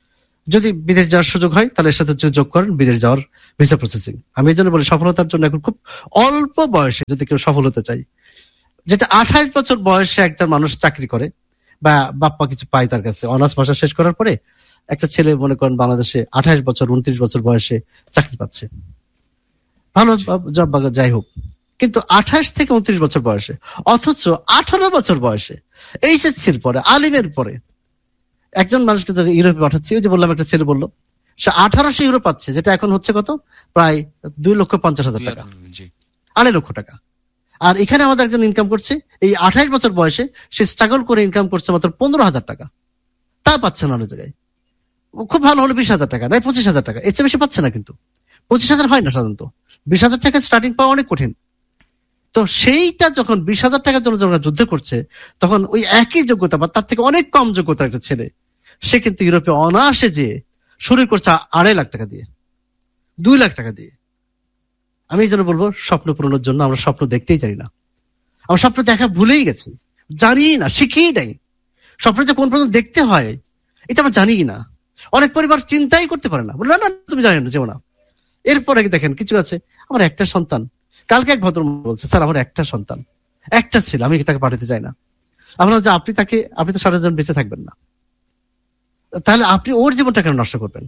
যদি বিদেশ যাওয়ার সুযোগ হয় তাহলে এর সাথে যোগ করেন বিদেশ যাওয়ার ভিসা প্রসেসিং। আমি এই জন্য বলি সফলতার জন্য এখন খুব অল্প বয়সে যদি কেউ সফল হতে চাই, যেটা আঠাইশ বছর বয়সে একটা মানুষ চাকরি করে বা বাপ্পা কিছু পায় তার কাছে, অনার্স ভাষা শেষ করার পরে একটা ছেলে মনে করেন বাংলাদেশে আঠাইশ বছর উনত্রিশ বছর বয়সে চাকরি পাচ্ছে, ভালো জব বা যাই হোক, কিন্তু আঠাশ থেকে উনত্রিশ বছর বয়সে, অথচ আঠারো বছর বয়সে এইচএসসির পরে আলিমের পরে একজন মানুষকে ইউরোপে পাঠাচ্ছি, ওই যে বললাম একটা ছেলে বললো সে আঠারোশো ইউরো পাচ্ছে, যেটা এখন হচ্ছে কত প্রায় দুই লক্ষ পঞ্চাশ হাজার টাকা, আড়াই লক্ষ টাকা। আর এখানে আমাদের একজন ইনকাম করছে এই আঠাইশ বছর বয়সে, সে স্ট্রাগল করে ইনকাম করছে মাত্র পনেরো হাজার টাকা, তা পাচ্ছে না অনেক জায়গায়। খুব ভালো হলো বিশ হাজার টাকা, নাই পঁচিশ হাজার টাকা, এর চেয়ে বেশি পাচ্ছে না, কিন্তু পঁচিশ হাজার হয় না সাধারণত, বিশ হাজার টাকা স্টার্টিং পাওয়া অনেক কঠিন। তো সেইটা যখন বিশ হাজার টাকার জন্য যখন যুদ্ধ করছে, তখন ওই একই যোগ্যতা বা তার থেকে অনেক কম যোগ্যতার একটা ছেলে সে কিন্তু ইউরোপে অনায়াসে যে শুরু করছে আড়াই লাখ টাকা দিয়ে, দুই লাখ টাকা দিয়ে। আমি এই জন্য বলবো স্বপ্ন পূরণের জন্য আমরা স্বপ্ন দেখতেই জানি না, আমরা স্বপ্ন দেখা ভুলেই গেছি, জানি না, শিখেই নাই। স্বপ্ন যে কোন পর্যন্ত দেখতে হয় এটা আমরা জানি না। অনেক পরিবার চিন্তাই করতে পারে না, বলে না না তুমি জানি না, যেও না। এরপরে দেখেন কিছু আছে, আমার একটা সন্তান, কালকে এক ভদ্র বলছে স্যার আমার একটা সন্তান, একটা ছিল, আমি তাকে পাঠাতে চাই না। আমরা যে আপনি তাকে, আপনি তো সারা জীবন বেঁচে থাকবেন না, তাহলে আপনি ওর জীবনটা কেন নষ্ট করবেন?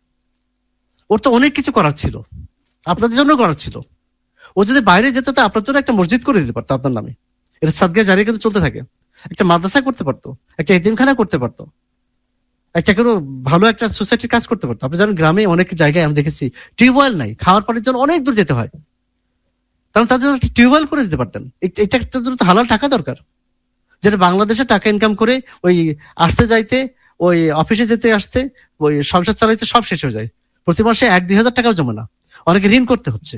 ওর তো অনেক কিছু করার ছিল, আপনাদের জন্য করার ছিল। ও যদি বাইরে যেত তো আপনার জন্য একটা মসজিদ করে দিতে পারতো আপনার নামে, এটা সাদগায়ে জারিয়া কিন্তু চলতে থাকে, একটা মাদ্রাসা করতে পারতো, একটা এতিমখানা করতে পারতো, একটা কোনো ভালো একটা সোসাইটির কাজ করতে পারতো। আপনি জানেন গ্রামে অনেক জায়গায় আমি দেখেছি টিউবওয়েল নাই, খাওয়ার পানির জন্য অনেক দূর যেতে হয়, কারণ তার জন্য একটা টিউবওয়েল করে দিতে পারতেন। এটা জন্য তো হালাল টাকা দরকার, যেটা বাংলাদেশে টাকা ইনকাম করে ওই আসতে যাইতে, ওই অফিসে যেতে আসতে, ওই সংসার চালাইতে সব শেষ হয়ে যায়, প্রতি মাসে এক দুই হাজার টাকাও জমে না, অনেকে ঋণ করতে হচ্ছে।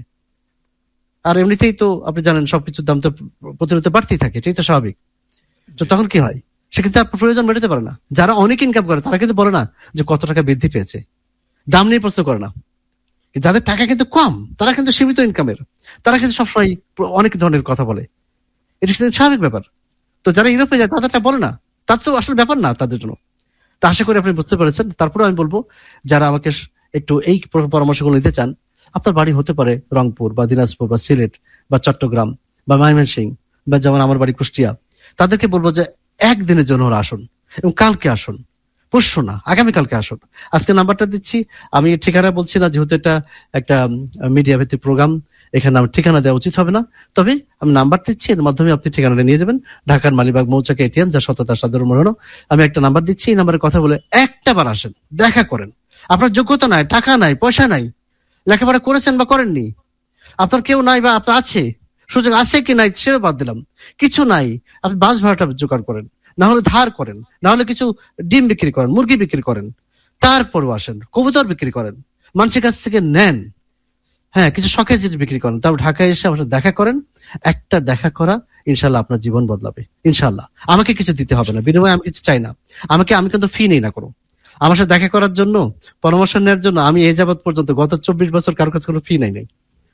আর এমনিতেই তো আপনি জানেন সবকিছুর দাম তো প্রতিনিয়ত বাড়তেই থাকে, এটাই তো স্বাভাবিক। তো তখন কি হয়, সে কিন্তু আপনার প্রয়োজন মেটাতে পারে না। যারা অনেক ইনকাম করে তারা কিন্তু বলে না যে কত টাকা বৃদ্ধি পেয়েছে, দাম নিয়ে প্রশ্ন করে না। যাদের টাকা কিন্তু কম তারা কিন্তু সীমিত ইনকামের, তারা কিন্তু সবসময় অনেক ধরনের কথা বলে, এটা কিন্তু স্বাভাবিক ব্যাপার। তো যারা ইউরোপে যায় তাদেরটা বলে না, তার তো আসলে ব্যাপার না তাদের জন্য। তা আশা করি আপনি বুঝতে পেরেছেন। তারপরে আমি বলবো যারা আমাকে একটু এই পরামর্শগুলো নিতে চান, আপনার বাড়ি হতে পারে রংপুর বা দিনাজপুর বা সিলেট বা চট্টগ্রাম বা ময়মনসিংহ বা যেমন আমার বাড়ি কুষ্টিয়া, তাদেরকে বলবো যে একদিনের জন্য ওরা আসুন এবং কালকে আসুন, পরশু না, আগামীকালকে আসুন। আজকে নাম্বারটা দিচ্ছি, আমি ঠিকানা বলছি না যেহেতু এটা একটা মিডিয়া ভিত্তিক প্রোগ্রাম, এখানে আমার ঠিকানা দেওয়া উচিত হবে না, তবে আমি নাম্বার দিচ্ছি, এর মাধ্যমে আপনি ঠিকানাটা নিয়ে যাবেন। ঢাকার মালিবাগ মৌচাকে এটিএম, যা সততা সাধারণ মরণ। আমি একটা নাম্বার দিচ্ছি, এই নাম্বারে কথা বলে একটা বার আসেন, দেখা করেন। আপনার যোগ্যতা নাই, টাকা নাই, পয়সা নাই, লেখাপড়া করেছেন বা করেননি, আপনার কেউ নাই বা আপনার আছে, সুযোগ আছে কি নাই সেটা বাদ দিলাম, কিছু নাই, আপনি বাস ভাড়াটা জোগাড় করেন, না হলে ধার করেন, না হলে কিছু ডিম বিক্রি করেন, মুরগি বিক্রি করেন, তারপরও আসেন, কবুতর বিক্রি করেন, মানুষের কাছ থেকে নেন, হ্যাঁ কিছু শখের জিনিস বিক্রি করেন, তারপর ঢাকায় এসে আমার সাথে দেখা করেন। একটা দেখা করা ইনশাল্লাহ আপনার জীবন বদলাবে ইনশাল্লাহ। আমাকে কিছু দিতে হবে না, বিনিময়ে আমি কিছু চাই না, আমাকে আমি কিন্তু ফি নেই না কোনো। আমার সাথে দেখা করার জন্য, পরামর্শ নেওয়ার জন্য আমি এই যাবৎ পর্যন্ত গত চব্বিশ বছর কারোর কাছে কোনো ফি নাই নাই,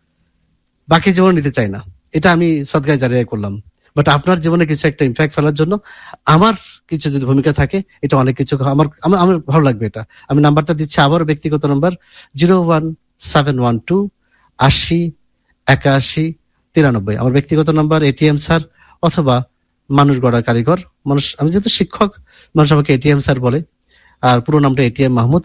বাকি জীবন নিতে চাই না। এটা আমি সাদগায়ে জারিয়া করলাম, বাট আপনার জীবনে কিছু একটা ইম্প্যাক্ট ফেলার জন্য আমার কিছু যদি ভূমিকা থাকে, এটা অনেক কিছু আমার আমার ভালো লাগবে। এটা আমি নাম্বারটা দিচ্ছি, আবার ব্যক্তিগত number zero one seven one two আশি একাশি তিরানব্বই, আমার ব্যক্তিগত নাম্বার। এটিএম স্যার অথবা মানুষ গড়ার কারিগর মানুষ, আমি যেহেতু শিক্ষক মানুষ আমাকে এটিএম স্যার বলে, আর পুরো নামটা এটিএম মাহমুদ।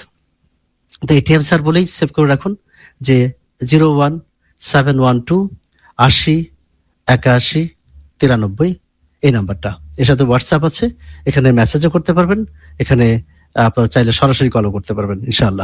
তো এটিএম স্যার বলেই সেভ করে রাখুন যে zero one seven one two আশি একাশি তিরানব্বই, এই নাম্বারটা। এর সাথে হোয়াটসঅ্যাপ আছে, এখানে মেসেজও করতে পারবেন, এখানে আপনারা চাইলে সরাসরি কলও করতে পারবেন ইনশাআল্লাহ।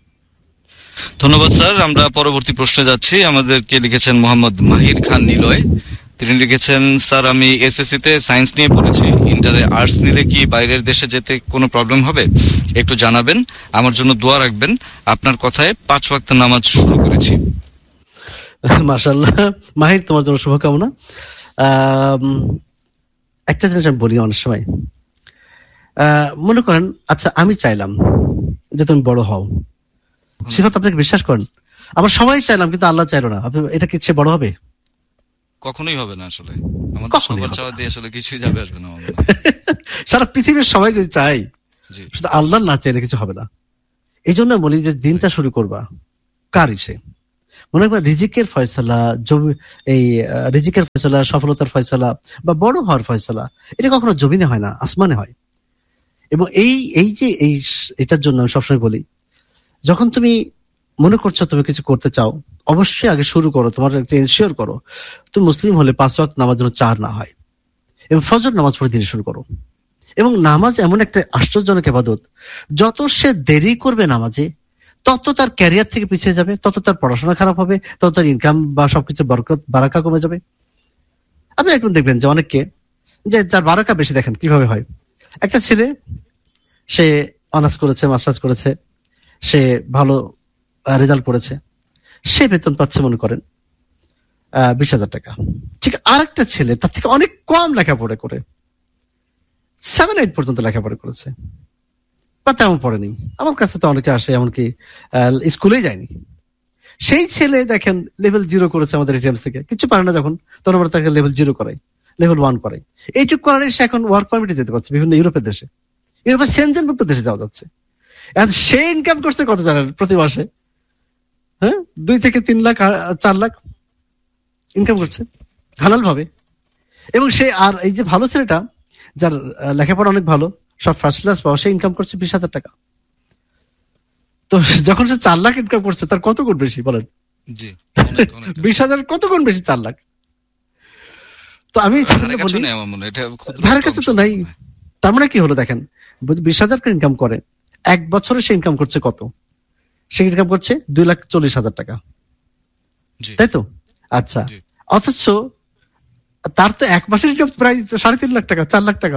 ধন্যবাদ স্যার। আমরা পরবর্তী প্রশ্নে যাচ্ছি। আমাদেরকে লিখেছেন মোহাম্মদ মাহির খান নিলয়, তিনি লিখেছেন স্যার আমি এসএসসি তে সায়েন্স নিয়ে পড়েছি, ইন্টারে আর্টস নিলে কি বাইরের দেশে যেতে কোনো প্রবলেম হবে? একটু জানাবেন, আমার জন্য দোয়া রাখবেন। আপনার কথায় পাঁচ ওয়াক্ত নামাজ শুরু করেছি। মাশাআল্লাহ মাহির, তোমার জন্য শুভকামনা। একটা জিনিস আমি বলি অনেক সময়, মনে করেন আচ্ছা আমি চাইলাম যে তুমি বড় হও, সে কথা আপনাকে বিশ্বাস করেন আমরা সবাই চাইলাম, কিন্তু আল্লাহ চাইলো না, আপনি এটা কি সে বড় হবে? কখনোই হবে না। আসলে আমাদের সবার চাওয়া দিয়ে আসলে কিছুই যাবে আসবে না। সারা পৃথিবীর সবাই যদি চাই, শুধু আল্লাহ না চাইলে কিছু হবে না। এই জন্য বলি যে দিনটা শুরু করবা কার ইসে, মনে রাখবা রিজিকের ফয়সালা, এই রিজিকের ফয়সালা, সফলতার ফয়সালা বা বড় হওয়ার ফয়সালা এটা কখনো জমিনে হয় না, আসমানে হয়। এবং এই এই যে এই এটার জন্য আমি সবসময় বলি, যখন তুমি মনে করছো তুমি কিছু করতে চাও, অবশ্যই আগে শুরু করো, তোমার একটা এনশিওর করো তুমি মুসলিম হলে পাঁচ ওয়াক্ত নামাজ যেন চার না হয়, এবং ফজর নামাজ পড়ে দিনে শুরু করো। এবং নামাজ এমন একটা আশ্চর্যজনক ইবাদত, যত সে দেরি করবে নামাজে তত তার ক্যারিয়ার থেকে পিছিয়ে যাবে, তত তার পড়াশোনা খারাপ হবে, তত তার ইনকাম বা সবকিছু বরকত বারাকা কমে যাবে। আপনি এখন দেখবেন যে অনেককে যে তার বারাকা বেশি, দেখেন কিভাবে হয়। একটা ছেলে সে অনার্স করেছে, মাস্টার্স করেছে, সে ভালো রেজাল্ট করেছে, সে বেতন পাচ্ছে মনে করেন আহ বিশ হাজার টাকা। ঠিক আর একটা ছেলে তার থেকে অনেক কম লেখাপড়া করে সেভেন এইট পর্যন্ত লেখাপড়া করেছে বা তেমন পড়েনি। আমার কাছে তো অনেকে আসে এমনকি স্কুলেই যায়নি। সেই ছেলে দেখেন লেভেল জিরো করেছে আমাদের এটিএমস থেকে, কিছু পারে না যখন, তখন আমরা তাকে লেভেল জিরো করাই, লেভেল ওয়ান করাই। এইটুক করার সে এখন ওয়ার্ক পারমিটে যেতে পারছে বিভিন্ন ইউরোপের দেশে, ইউরোপের সেনজেনভুক্ত দেশে যাওয়া যাচ্ছে। সে ইনকাম করছে কত জানেন প্রতি মাসে? হ্যাঁ, দুই থেকে তিন লাখ চার লাখ ইনকাম করছে হালাল ভাবে। এবং সে আর এই যে ভালো ছেলেটা যার লেখাপড়া অনেক ভালো, সব ফার্স্ট ক্লাস পাওয়া, সে ইনকাম করছে বিশ হাজার টাকা। তো যখন সে চার লাখ ইনকাম করছে তার কত গুণ বেশি বলেন? বিশ হাজার কত গুণ বেশি চার লাখ। তো আমি ধারে কাছে তো নাই। তার মানে কি হলো দেখেন, বিশ হাজার ইনকাম করে, এক বছরে সে ইনকাম করছে কত? সে ইনকাম করছে দুই লাখ চল্লিশ হাজার টাকা, তাই তো? আচ্ছা, অথচ তার তো এক মাসের ইনকাম প্রায় সাড়ে তিন লাখ টাকা, চার লাখ টাকা।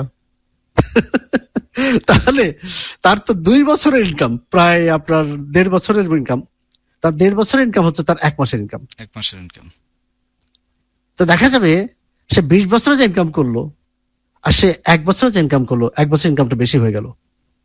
তাহলে তার তো দুই বছরের ইনকাম প্রায় আপনার দেড় বছরের ইনকাম, তার দেড় বছরের ইনকাম হচ্ছে তার এক মাসের ইনকাম। এক মাসের ইনকাম। তো দেখা যাবে সে বিশ বছরে যে ইনকাম করলো আর সে এক বছরে যে ইনকাম করলো, এক বছর ইনকামটা বেশি হয়ে গেল।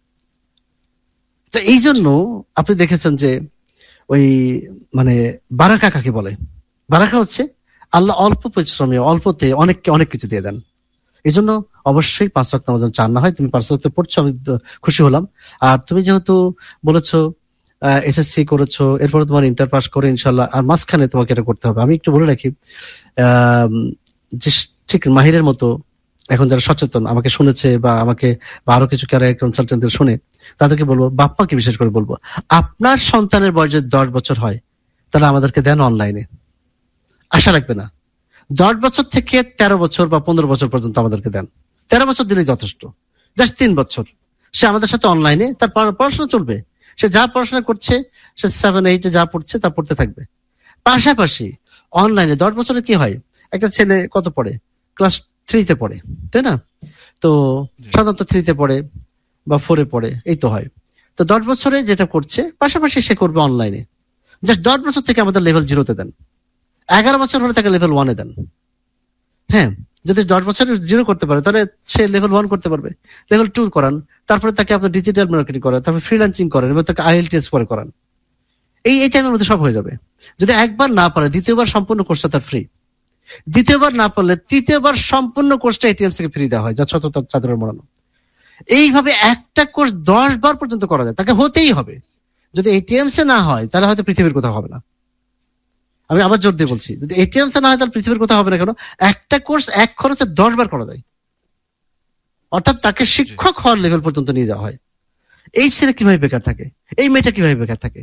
তো এই জন্য আপনি দেখেছেন যে ওই মানে বারাকা কাকে বলে? বারাকা হচ্ছে আল্লাহ অল্প পরিশ্রমে অল্পতে অনেককে অনেক কিছু দিয়ে দেন। এই জন্য অবশ্যই পাঁচ ওয়াক্ত নামাজ চান না হয়, তুমি পাঁচ ওয়াক্ত পড়ছো, আমি খুশি হলাম। আর তুমি যেহেতু বলেছো এসএসসি করেছো, এরপরে তোমার ইন্টার পাস করে ইনশাল্লাহ, আর মাঝখানে তোমাকে এটা করতে হবে। আমি একটু বলে রাখি, আহ যে ঠিক মাহিরের মতো এখন যারা সচেতন আমাকে শুনেছে বা আমাকে বা আরো কিছু ক্যারিয়ার কনসালটেন্টদের শুনে, তাদেরকে বলবো, বাপ্পাকে বিশেষ করে বলবো, আপনার সন্তানের বয়স যদি দশ বছর হয় তাহলে আমাদেরকে দেন অনলাইনে, আশা রাখবে না। দশ বছর থেকে তেরো বছর বা পনেরো বছর পর্যন্ত আমাদেরকে দেন, তেরো বছর দিলে যথেষ্ট, জাস্ট তিন বছর সে আমাদের সাথে অনলাইনে তার পড়াশোনা চলবে। সে যা পড়াশোনা করছে, সে সেভেন এইটে যা পড়ছে তা পড়তে থাকবে, পাশাপাশি অনলাইনে। দশ বছরে কি হয়, একটা ছেলে কত পড়ে, ক্লাস থ্রিতে পড়ে, তাই না? তো সাধারণত থ্রিতে পড়ে বা ফোরে পড়ে, এই তো হয়। তো দশ বছরে যেটা করছে পাশাপাশি সে করবে অনলাইনে। জাস্ট দশ বছর থেকে আমাদের লেভেল জিরোতে দেন, এগারো বছর হলে তাকে লেভেল ওয়ানে দেন। হ্যাঁ, যদি দশ বছরের জিরো করতে পারে তাহলে সে লেভেল ওয়ান করতে পারবে, লেভেল টু করান, তারপরে তাকে আপনার ডিজিটাল মার্কেটিং করেন, তারপরে ফ্রিল্যান্সিং করেন এবং তাকে আইএলটিএস পরে করান। এই এই টাইমের মধ্যে সব হয়ে যাবে। যদি একবার না পারে দ্বিতীয়বার সম্পূর্ণ কোর্সটা তার ফ্রি, দ্বিতীয়বার না পারলে তৃতীয়বার সম্পূর্ণ কোর্সটা এটিএমস থেকে ফ্রি দেওয়া হয়, যা ছোট চাদরের মোড়ানো। এইভাবে একটা কোর্স দশ বার পর্যন্ত করা যায়, তাকে হতেই হবে। যদি এটিএমস এ না হয় তাহলে হয়তো পৃথিবীর কোথাও হবে না। আমি আবার জোর দিয়ে বলছি, যদি এটিএমস এ না হয় তাহলে পৃথিবীর কোথাও হবে না। কেন? একটা কোর্স এক খরচে দশ বার করা যায়, অর্থাৎ তাকে শিক্ষক হওয়ার লেভেল পর্যন্ত নিয়ে যাওয়া হয়। এই ছেলে কিভাবে বেকার থাকে, এই মেয়েটা কিভাবে বেকার থাকে?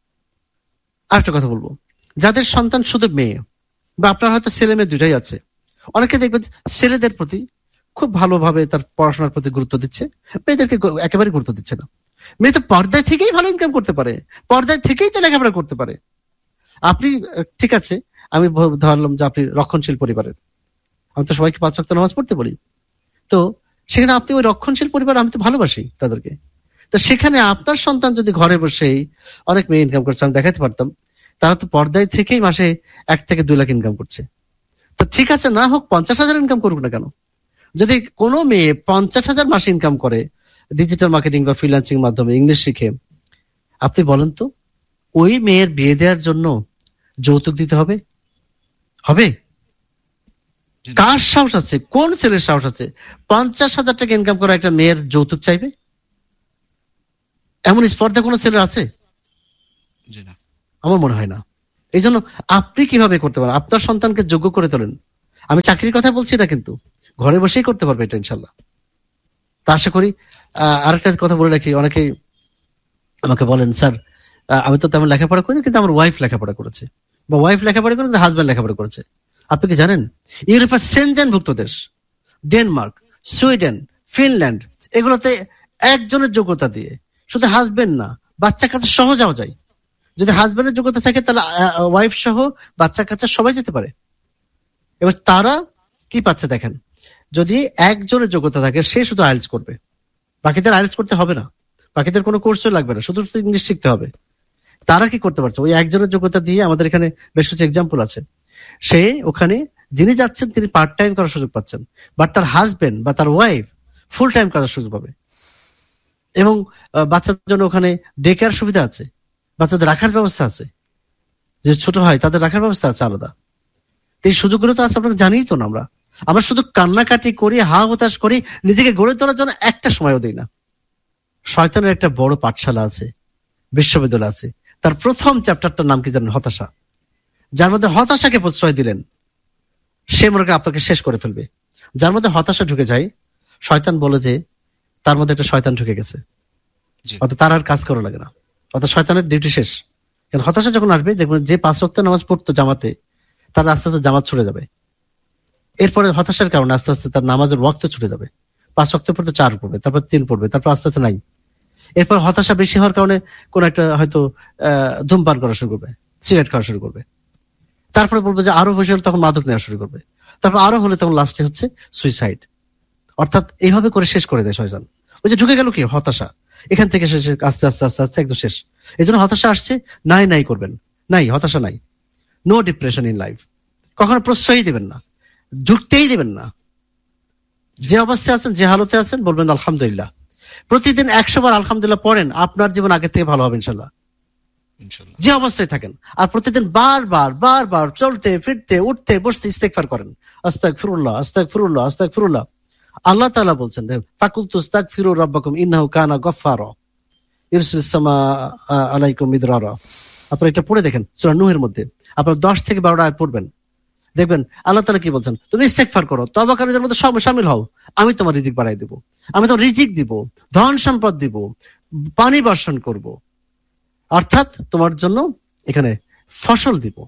আর একটা কথা বলবো, যাদের সন্তান শুধু মেয়ে বা আপনার হয়তো ছেলে মেয়ে দুইটাই আছে, অনেকে দেখবেন ছেলেদের প্রতি খুব ভালোভাবে তার পড়াশোনার প্রতি গুরুত্ব দিচ্ছে, মেয়েদেরকে একেবারে গুরুত্ব দিচ্ছে না। মেয়ে তো পর্দায় থেকেই ভালো ইনকাম করতে পারে, পর্দায় থেকেই তো লেখাপড়া করতে পারে। আপনি ঠিক আছে, আমি ধরলাম যে আপনি রক্ষণশীল পরিবারের, আমি তো সবাইকে পাঁচ ওয়াক্ত নামাজ পড়তে বলি, তো সেখানে আপনি ওই রক্ষণশীল পরিবার, আমি তো ভালোবাসি তাদেরকে, তো সেখানে আপনার সন্তান যদি ঘরে বসেই অনেক মেয়ে ইনকাম করছে, আমি দেখাতে পারতাম, তারা তো পর্দায় থেকেই মাসে এক থেকে দুই লাখ ইনকাম করছে। তো ঠিক আছে, না হোক পঞ্চাশ হাজার ইনকাম করুক না কেন? যদি কোনো মেয়ে পঞ্চাশ হাজার মাসে ইনকাম করে ডিজিটাল মার্কেটিং বা ফ্রিল্যান্সিং মাধ্যমে ইংলিশ শিখে, আপনি বলেন তো ওই মেয়ের বিয়ে দেওয়ার জন্য যৌতুক দিতে হবে? হবে? কার সাহস আছে, কোন ছেলের সাহস আছে পঞ্চাশ হাজার টাকা ইনকাম করা একটা মেয়ের যৌতুক চাইবে? এমন স্পর্ধা কোনো ছেলের আছে? জি না। আমার মনে হয় না। এই জন্য আপনি কিভাবে করতে পারেন, আপনার সন্তানকে যোগ্য করে তোলেন। আমি চাকরির কথা বলছি না, কিন্তু ঘরে বসেই করতে পারবে এটা ইনশাল্লাহ। তা আশা করি। আহ, আরেকটা কথা বলে রাখি, অনেকেই আমাকে বলেন, স্যার আহ, আমি তো তেমন লেখাপড়া করি না, কিন্তু আমার ওয়াইফ লেখাপড়া করেছে, বা ওয়াইফ লেখাপড়া করে কিন্তু হাজব্যান্ড লেখাপড়া করেছে। আপনি কি জানেন ইউরোপের সেনজেনভুক্ত দেশ ডেনমার্ক, সুইডেন, ফিনল্যান্ড, এগুলোতে একজনের যোগ্যতা দিয়ে শুধু হাজবেন্ড না, বাচ্চা কাচ্চা সহ যাওয়া যায়। যদি হাজবেন্ডের যোগ্যতা থাকে তাহলে ওয়াইফ সহ বাচ্চা কাচ্চা সবাই যেতে পারে। এবার তারা কি পাচ্ছে দেখেন, যদি একজনের যোগ্যতা থাকে সে শুধু আইএলটিএস করবে, বাকিদের আইএলটিএস করতে হবে না, বাকিদের কোনো কোর্সও লাগবে না, শুধু ইংলিশ শিখতে হবে। তারা কি করতে পারছে, ওই একজনের যোগ্যতা দিয়ে আমাদের এখানে বেশ কিছু এক্সাম্পল আছে। সে ওখানে যিনি যাচ্ছেন তিনি পার্ট টাইম করার সুযোগ পাচ্ছেন, বাট তার হাজবেন্ড বা তার ওয়াইফ ফুল টাইম করার সুযোগ পাবে। এবং বাচ্চাদের জন্য ওখানে ডে কেয়ার সুবিধা আছে, বাচ্চাদের রাখার ব্যবস্থা আছে, যে ছোট হয় তাদের রাখার ব্যবস্থা আছে আলাদা। এই সুযোগগুলো তো আছে, আপনাকে জানিই তো না। আমরা আমরা শুধু কান্নাকাটি করি, হা হতাশ করি, নিজেকে গড়ে তোলার জন্য একটা সময়ও দিই না। শয়তানের একটা বড় পাঠশালা আছে, বিশ্ববিদ্যালয় আছে, তার প্রথম চ্যাপ্টারটার নাম কি জানেন? হতাশা। যার মধ্যে হতাশাকে প্রশ্রয় দিলেন সে মনে করে আপনাকে শেষ করে ফেলবে। যার মধ্যে হতাশা ঢুকে যায়, শয়তান বলে যে তার মধ্যে একটা শয়তান ঢুকে গেছে, অত তার আর কাজ করা লাগে না, অত শয়তানের ডিউটি শেষ। কারণ হতাশা যখন আসবে দেখবেন যে পাঁচ ওয়াক্ত নামাজ পড়তো জামাতে, তার আস্তে আস্তে জামাত ছুটে যাবে। এরপরে হতাশার কারণে আস্তে আস্তে তার নামাজের ওয়াক্ত ছুটে যাবে, পাঁচ ওয়াক্ত পড়তে চার পড়বে, তারপর তিন পড়বে, তারপর আস্তে আস্তে নাই। এরপর হতাশা বেশি হওয়ার কারণে কোন একটা হয়তো আহ ধূমপান করা শুরু করবে, সিগারেট খাওয়া শুরু করবে, তারপরে বলবে যে আরো বেশি হলে তখন মাদক নেওয়া শুরু করবে, তারপর আরো হলে তখন লাস্টে হচ্ছে সুইসাইড। অর্থাৎ এইভাবে করে শেষ করে দেয় শয়তান। ওই যে ঢুকে গেল কি হতাশা, এখান থেকে শেষ, আস্তে আস্তে আস্তে আস্তে একদম শেষ। এই জন্য হতাশা আসছে, নাই নাই করবেন, নাই হতাশা নাই, নো ডিপ্রেশন ইন লাইফ। কখনো প্রশ্রয়ই দিবেন না, ঢুকতেই দিবেন না। যে অবস্থায় আছেন, যে হালতে আছেন, বলবেন আলহামদুলিল্লাহ। প্রতিদিন একশো বার আলহামদুলিল্লাহ পড়েন, আপনার জীবন আগের থেকে ভালো হবে ইনশাল্লাহ, যে অবস্থায় থাকেন। আর প্রতিদিন বারবার বারবার চলতে ফিরতে উঠতে বসতে ইস্তেগফার করেন, আস্তাগফিরুল্লাহ আস্তাগফিরুল্লাহ আস্তাগফিরুল্লাহ। আল্লাহ তাআলা বলছেন, ফাকুলতু আস্তাগফিরু রাব্বাকুম ইন্নাহু কানা গফফারা ইরসিলিস সামাআ আলাইকুম মিদরারা। আপনারা এটা পড়ে দেখেন সূরা নূহের মধ্যে, আপনারা দশ থেকে বারোটা আয়াত পড়বেন, দেখবেন আল্লাহ তাআলা কি বলছেন, তুমি ইস্তেগফার করো, তওবাকারীদের মধ্যে শামিল হও, আমি তোমার রিজিক বাড়াই দেব, আমি তোমার রিজিক দিব, ধন সম্পদ দিব, পানি বর্ষণ করব, অর্থাৎ তোমার জন্য এখানে ফসল দিব,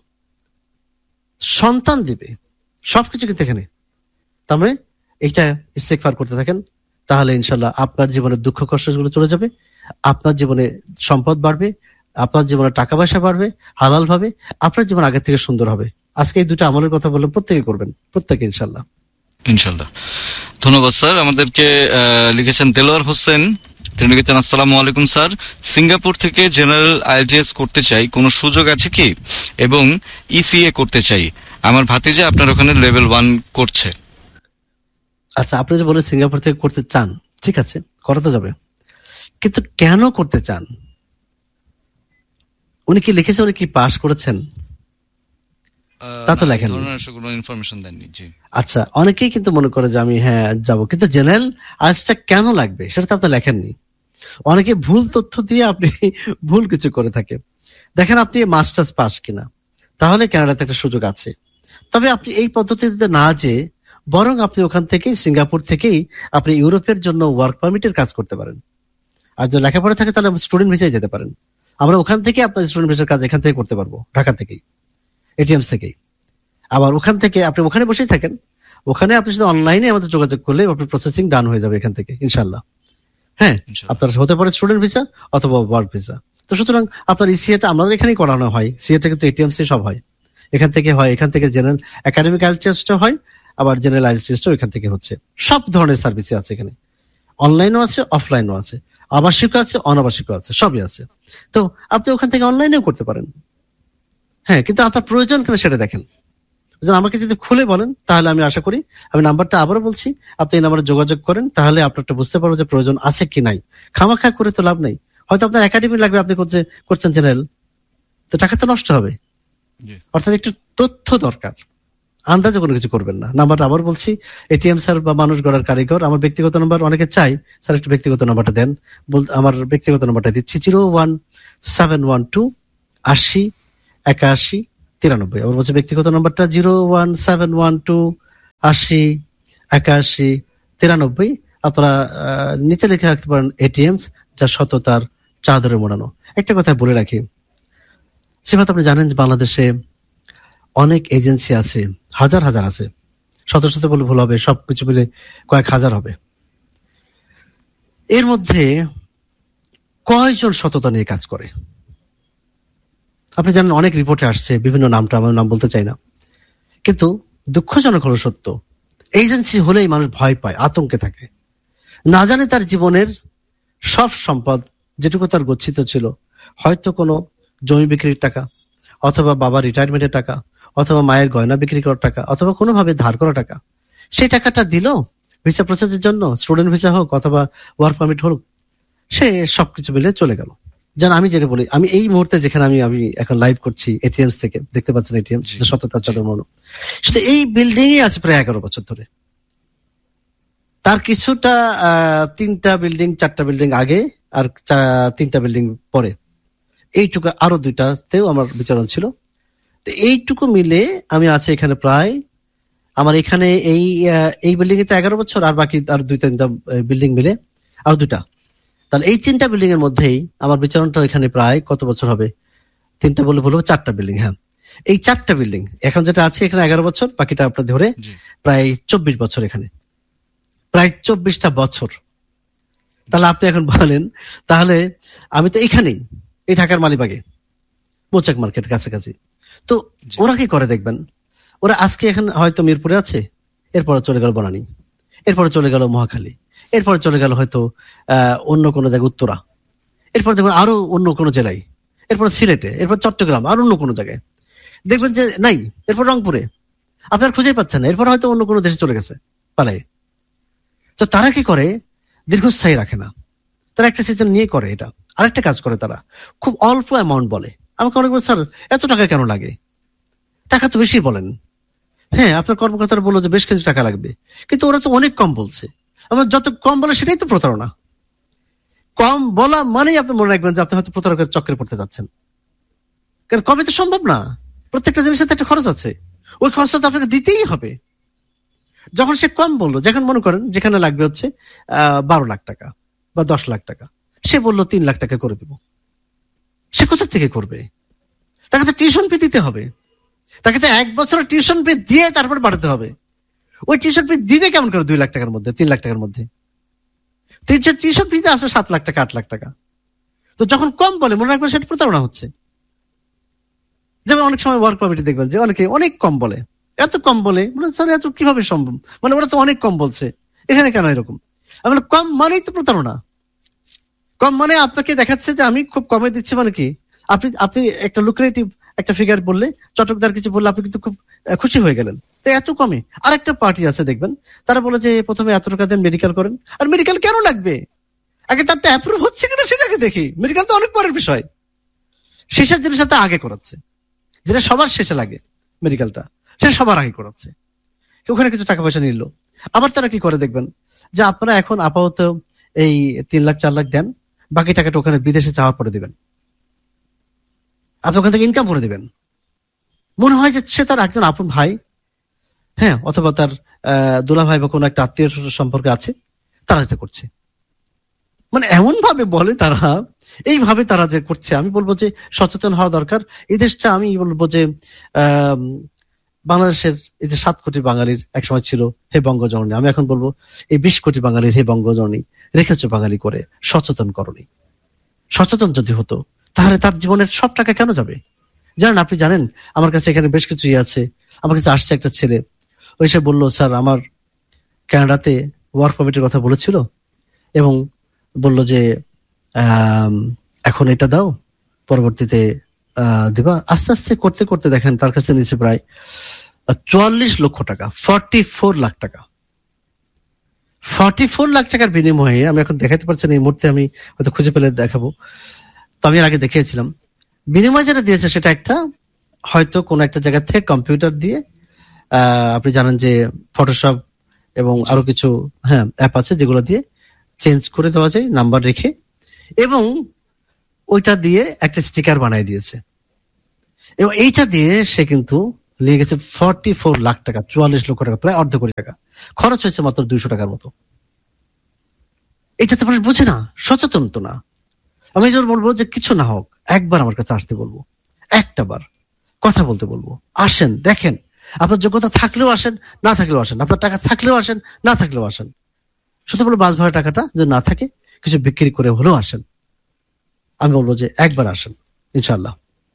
সন্তান দিবে, সবকিছু কিন্তু এখানে। তার মানে এইটা ইস্তেগফার করতে থাকেন, তাহলে ইনশাল্লাহ আপনার জীবনের দুঃখ কষ্টগুলো চলে যাবে, আপনার জীবনে সম্পদ বাড়বে, আপনার জীবনে টাকা পয়সা বাড়বে হালাল ভাবে, আপনার জীবন আগের থেকে সুন্দর হবে। আজকে এই দুটো আমলের কথা বললাম, প্রত্যেকে করবেন, প্রত্যেকে ইনশাল্লাহ। ইনশাল্লাহ। ধন্যবাদ স্যার। আমাদেরকে লিখেছেন দেলোয়ার হোসেন, তিনি লিখেছেন আসসালামু আলাইকুম স্যার, সিঙ্গাপুর থেকে জেনারেল আইএলটিএস করতে চাই, কোনো সুযোগ আছে কি? এবং ইসিএ করতে চাই, আমার ভাতিজা আপনার ওখানে লেভেল ওয়ান করছে। আচ্ছা, আপনি যে বলেন সিঙ্গাপুর থেকে করতে চান, ঠিক আছে, করা তো যাবে, কিন্তু কেন করতে চান? উনি কি লিখেছে, উনি কি পাস করেছেন? তা তো লেখেন কোনো ইনফরমেশন দেননি। জি আচ্ছা, অনেকেই কিন্তু মনে করে যে আমি হ্যাঁ যাব, কিন্তু জেনারেল আইএলটিএসটা কেন লাগবে সেটা তো আপনি লেখেননি। অনেকে ভুল তথ্য দিয়ে আপনি ভুল কিছু করে থাকে। দেখেন আপনি মাস্টার্স পাস কিনা, তাহলে কানাডাতে একটা সুযোগ আছে। তবে আপনি এই পদ্ধতিতে না যে, বরং আপনি ওখান থেকেই সিঙ্গাপুর থেকেই আপনি ইউরোপের জন্য ওয়ার্ক পারমিটের কাজ করতে পারেন। আর যদি লেখাপড়া থাকে তাহলে স্টুডেন্ট ভিসায় যেতে পারেন। আমরা ওখান থেকে আপনার স্টুডেন্ট ভিসার কাজ এখান থেকে করতে পারবো, ঢাকা থেকেই, এটিএমস থেকেই। আবার ওখান থেকে আপনি ওখানে বসেই থাকেন, ওখানে আপনি শুধু অনলাইনে আমাদের যোগাযোগ করলে আপনার প্রসেসিং ডান হয়ে যাবে এখান থেকে ইনশাল্লাহ। হ্যাঁ, আপনার হতে পারে স্টুডেন্ট ভিসা অথবা ওয়ার্ক ভিসা। তো সুতরাং আপনার ইসিএটা আমাদের এখানেই করানো হয়, সিএটা কিন্তু এটিএমস এ সব হয়, এখান থেকে হয়। এখান থেকে জেনারেল একাডেমিক আইএলটিএসটা হয়, আবার জেনারেল আইএলটিএসটাও এখান থেকে হচ্ছে। সব ধরনের সার্ভিসই আছে এখানে, অনলাইনও আছে অফলাইনও আছে, আবাসিক আছে অনাবাসিক আছে, সবই আছে। তো আপনি ওখান থেকে অনলাইনেও করতে পারেন। হ্যাঁ, কিন্তু আপনার প্রয়োজন কেন সেটা দেখেন। আমাকে যদি খুলে বলেন তাহলে আমি আশা করি, আমি নাম্বারটা আবারও বলছি, আপনি এই নাম্বারে যোগাযোগ করেন, তাহলে আপনারটা বুঝতে পারবো যে প্রয়োজন আছে কি নাই। খামাখা করে তো লাভ নাই। হয়তো আপনার একাডেমি লাগবে, আপনি করছেন জেনারেল, তো টাকা তো নষ্ট হবে। অর্থাৎ একটু তথ্য দরকার। আন্দাজে কোনো কিছু করবেন না। নাম্বারটা আবার বলছি, এটিএম স্যার বা মানুষ গড়ার কারিগর, আমার ব্যক্তিগত নাম্বার অনেকে চাই, স্যার একটু ব্যক্তিগত নাম্বারটা দেন। আমার ব্যক্তিগত নাম্বারটা দিচ্ছি zero one seven one two আশি একাশি তিরানব্বই। আমার বলছে ব্যক্তিগত নাম্বারটা zero one seven one two আশি একাশি তিরানব্বই। আপনারা নিচে লিখে রাখতে পারেন এটিএম, যা সততার চাদরে মোড়ানো। একটা কথা বলে রাখি, সেভাবে আপনি জানেন যে বাংলাদেশে অনেক এজেন্সি আছে, হাজার হাজার আছে, শত শত বলে ভুল হবে, সবকিছু মিলে কয়েক হাজার হবে। এর মধ্যে কয়জন সততা নিয়ে কাজ করে? আপনি জানেন অনেক রিপোর্টে আসছে, বিভিন্ন নামটা আমার নাম বলতে চাই না, কিন্তু দুঃখজনক হলো সত্য, এজেন্সি হলেই মানুষ ভয় পায়, আতঙ্কে থাকে। না জানে তার জীবনের সব সম্পদ যেটুকু তার গচ্ছিত ছিল, হয়তো কোনো জমি বিক্রির টাকা, অথবা বাবা রিটায়ারমেন্টের টাকা, অথবা মায়ের গয়না বিক্রি করার টাকা, অথবা কোনোভাবে ধার করা টাকা, সেই টাকাটা দিল ভিসা প্রসেসের জন্য, স্টুডেন্ট ভিসা হোক অথবা ওয়ার্ক পারমিট হোক, সে সবকিছু মিলে চলে গেল। যেন আমি যেটা বলি, আমি এই মুহূর্তে যেখানে আমি আমি এখন লাইভ করছি এটিএম থেকে, দেখতে পাচ্ছেন এটিএম সততার চাদর মোড়ানো, সেটা এই বিল্ডিং এ আছে প্রায় এগারো বছর ধরে। তার কিছুটা তিনটা বিল্ডিং চারটা বিল্ডিং আগে আর তিনটা বিল্ডিং পরে, এইটুকু আরো দুইটাতেও আমার বিচরণ ছিল। এইটুকু মিলে আমি আছি এখানে প্রায়, আমার এখানে এই এই বিল্ডিং এ তো এগারো বছর, আর বাকি আর দুই তিনটা বিল্ডিং মিলে আর দুটা, তাহলে এই তিনটা বিল্ডিং এর মধ্যেই আমার বিচরণটা এখানে প্রায় কত বছর হবে? তিনটা বলে বলবো চারটা বিল্ডিং। হ্যাঁ, এই চারটা বিল্ডিং এখন যেটা আছে এখানে এগারো বছর, বাকিটা আপনার ধরে প্রায় চব্বিশ বছর, এখানে প্রায় চব্বিশটা বছর। তাহলে আপনি এখন বলেন, তাহলে আমি তো এখানেই, এই ঢাকার মালিবাগে মোচাক মার্কেট কাছাকাছি। তো ওরা কি করে দেখবেন, ওরা আজকে এখন হয়তো মিরপুরে আছে, এরপরে চলে গেল বনানী, এরপরে চলে গেল মহাখালী, এরপরে চলে গেল হয়তো আহ অন্য কোনো জায়গায় উত্তরা, এরপর দেখবেন আরো অন্য কোনো জেলায়, এরপর সিলেটে, এরপর চট্টগ্রাম, আর অন্য কোনো জায়গায় দেখবেন যে নাই, এরপর রংপুরে, আপনার খুঁজেই পাচ্ছেন না, এরপর হয়তো অন্য কোনো দেশে চলে গেছে পালাই। তো তারা কি করে, দীর্ঘস্থায়ী রাখে না, তারা একটা সিজন নিয়ে করে এটা। আরেকটা কাজ করে, তারা খুব অল্প অ্যামাউন্ট বলে। আমাকে অনেক বলে, স্যার এত টাকা কেন লাগে? টাকা তো বেশি বলেন। হ্যাঁ, আপনার কর্মকর্তারা বললো যে বেশ কিছু টাকা লাগবে, কিন্তু ওরা তো অনেক কম বলছে। আমরা যত কম বলে সেটাই তো প্রতারণা। কম বলা মানেই আপনি মনে রাখবেন যে আপনি হয়তো প্রতারকের চক্রে পড়তে যাচ্ছেন, কারণ কমে তো সম্ভব না, প্রত্যেকটা জিনিসের তো একটা খরচ আছে, ওই খরচটা তো আপনাকে দিতেই হবে। যখন সে কম বললো, যখন মনে করেন যেখানে লাগবে হচ্ছে আহ বারো লাখ টাকা বা দশ লাখ টাকা, সে বললো তিন লাখ টাকা করে দেবো, সে কোথা থেকে করবে? তাকে তো টিউশন ফি দিতে হবে, তাকে তো এক বছরের টিউশন ফি দিয়ে তারপর বাড়াতে হবে। ওই টিউশন ফি দিবে কেমন করে দুই লাখ টাকার মধ্যে, তিন লাখ টাকার মধ্যে? তিনশো টিউশন ফিতে আসে সাত লাখ টাকা আট লাখ টাকা। তো যখন কম বলে মনে রাখবেন সেটা প্রতারণা হচ্ছে। যেমন অনেক সময় ওয়ার্ক পারমিটে দেখবেন যে অনেকে অনেক কম বলে, এত কম বলে মানে স্যার এত কিভাবে সম্ভব, মানে ওরা তো অনেক কম বলছে, এখানে কেন এরকম? আমি কম মানেই তো প্রতারণা। কম মানে আপনাকে দেখাচ্ছে যে আমি খুব কমে দিচ্ছি, মানে কি আপনি আপনি একটা লুক্রেটিভ একটা ফিগার বললে, চটকদার কিছু বললে আপনি কিন্তু খুব খুশি হয়ে গেলেন, তো এত কমে। আর একটা পার্টি আছে দেখবেন, তারা বলে যে প্রথমে এত টাকা দেন, মেডিকেল করেন। আর মেডিকেল কেন লাগবে? আগে তারটা অ্যাপ্রুভ হচ্ছে কিনা সেটাকে দেখি, মেডিকেল তো অনেক পরের বিষয়। শেষের জিনিসটা আগে করাচ্ছে, যেটা সবার শেষে লাগে মেডিকেলটা, সেটা সবার আগে করাচ্ছে। ওখানে কিছু টাকা পয়সা নিল। আবার তারা কি করে দেখবেন, যে আপনারা এখন আপাতত এই তিন লাখ চার লাখ দেন, বাকি টাকাটা ওখানে বিদেশে যাওয়া পরে দিবেন, আপনি ওখান থেকে ইনকাম করে দিবেন। মনে হয় যে সে তার একজন আপন ভাই, হ্যাঁ, অথবা তার আহ দুলা ভাই বা কোনো একটা আত্মীয় সম্পর্কে আছে, তারা যেটা করছে, মানে এমন ভাবে বলে তারা, এইভাবে তারা যে করছে, আমি বলবো যে সচেতন হওয়া দরকার। এই দেশটা আমি বলবো যে আহ বাংলাদেশের এই যে সাত কোটি বাঙালির এক সময় ছিল হে বঙ্গজননী, আমি এখন বলবো এই বিশ কোটি বাঙালির হে বঙ্গজননী রেখেছ বাঙালি করে সচেতন করনি। সচেতন যদি হতো তাহলে তার জীবনের সব টাকা কেন যাবে? জানেন, আপনি জানেন আমার কাছে এখানে বেশ কিছু ইয়ে আছে। আমার কাছে আসছে একটা ছেলে, ওই সে বললো স্যার আমার কানাডাতে ওয়ার্ক পারমিটের কথা বলেছিল এবং বলল যে এখন এটা দাও, পরবর্তীতে আহ দিবা। আস্তে আস্তে করতে করতে দেখেন তার কাছে নিচে প্রায় চুয়াল্লিশ লক্ষ টাকা, ফর্টি ফোর লাখ টাকা। ফর্টি ফোর লাখ টাকার বিনিময়ে আমি এখন দেখাতে পারছি না এই মুহূর্তে, আমি হয়তো খুঁজে পেলে দেখাবো, তো আমি আগে দেখিয়েছিলাম। বিনিময় যেটা দিয়েছে সেটা একটা হয়তো কোন একটা জায়গা থেকে কম্পিউটার দিয়ে আহ, আপনি জানেন যে ফটোশপ এবং আরো কিছু হ্যাঁ অ্যাপ আছে যেগুলো দিয়ে চেঞ্জ করে দেওয়া যায় নাম্বার রেখে, এবং ওইটা দিয়ে একটা স্টিকার বানিয়ে দিয়েছে, এবং এইটা দিয়ে সে কিন্তু নিয়ে গেছে ফর্টি ফোর লাখ টাকা, চুয়াল্লিশ লক্ষ টাকা, প্রায় অর্ধ কোটি টাকা খরচ হয়েছে মাত্র দুইশো টাকার মতো। এটা তো মানুষ বোঝে না, সচেতন তো না। আমি যখন বলবো যে কিছু না হোক, একবার আমার কাছে আসতে বলবো, একটা বার কথা বলতে বলবো, আসেন দেখেন, আপনার যোগ্যতা থাকলেও আসেন, না থাকলেও আসেন, আপনার টাকা থাকলেও আসেন, না থাকলেও আসেন, শুধু বলে বাস ভাড়া টাকাটা যদি না থাকে কিছু বিক্রি করে হলেও আসেন। আমি বলবো যে একবার আসেন ইনশাআল্লাহ।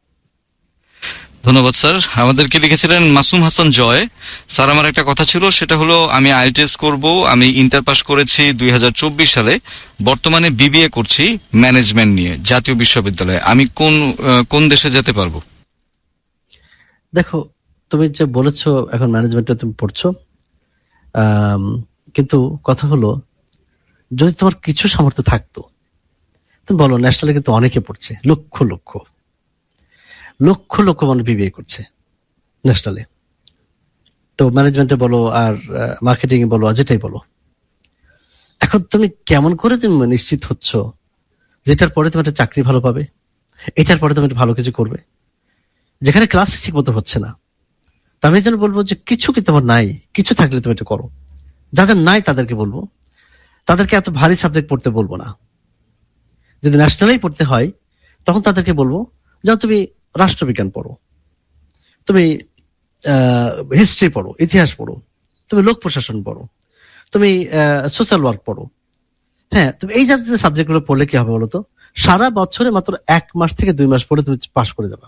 ধন্যবাদ স্যার। আমাদেরকে লিখেছিলেন মাসুম হাসান জয়। স্যার, আমার একটা কথা ছিল, সেটা হলো আমি আইএলটিএস করব, আমি ইন্টার পাস করেছি দুই হাজার চব্বিশ সালে, বর্তমানে বিবিএ করছি ম্যানেজমেন্ট নিয়ে জাতীয় বিশ্ববিদ্যালয়ে। আমি কোন আহ, কোন দেশে যেতে পারবো? দেখো, তুমি যে বলেছো এখন ম্যানেজমেন্টে তুমি পড়ছো, আম, কিন্তু কথা হলো যদি তোমার কিছু সামর্থ্য থাকতো, তুমি বলো, ন্যাশনালে কিন্তু অনেকে পড়ছে, লক্ষ লক্ষ লক্ষ লক্ষ মানুষ বিবিএ করছে ন্যাশনালে। তো ম্যানেজমেন্টে বলো আর মার্কেটিং এ বলো, আর যেটাই বলো, এখন তুমি কেমন করে তুমি নিশ্চিত হচ্ছ যেটার পরে তুমি একটা চাকরি ভালো পাবে, এটার পরে তুমি একটা ভালো কিছু করবে, যেখানে ক্লাস ঠিক মতো হচ্ছে না? তা আমি যেন বলবো যে কিছু কি তোমার নাই, কিছু থাকলে তুমি এটা করো। যাদের নাই তাদেরকে বলবো, তাদেরকে এত ভারী সাবজেক্ট পড়তে বলবো না। যদি ন্যাশনালেই পড়তে হয় তখন তাদেরকে বলবো, যাও তুমি রাষ্ট্রবিজ্ঞান পড়ো, তুমি হিস্ট্রি পড়ো, ইতিহাস পড়ো, তুমি লোক প্রশাসন পড়ো, তুমি সোশ্যাল ওয়ার্ক পড়ো। হ্যাঁ, তুমি এই জাতীয় সাবজেক্ট গুলো পড়লে কি হবে বলতো, সারা বছরে মাত্র এক মাস থেকে দুই মাস পড়ে তুমি পাশ করে যাবে।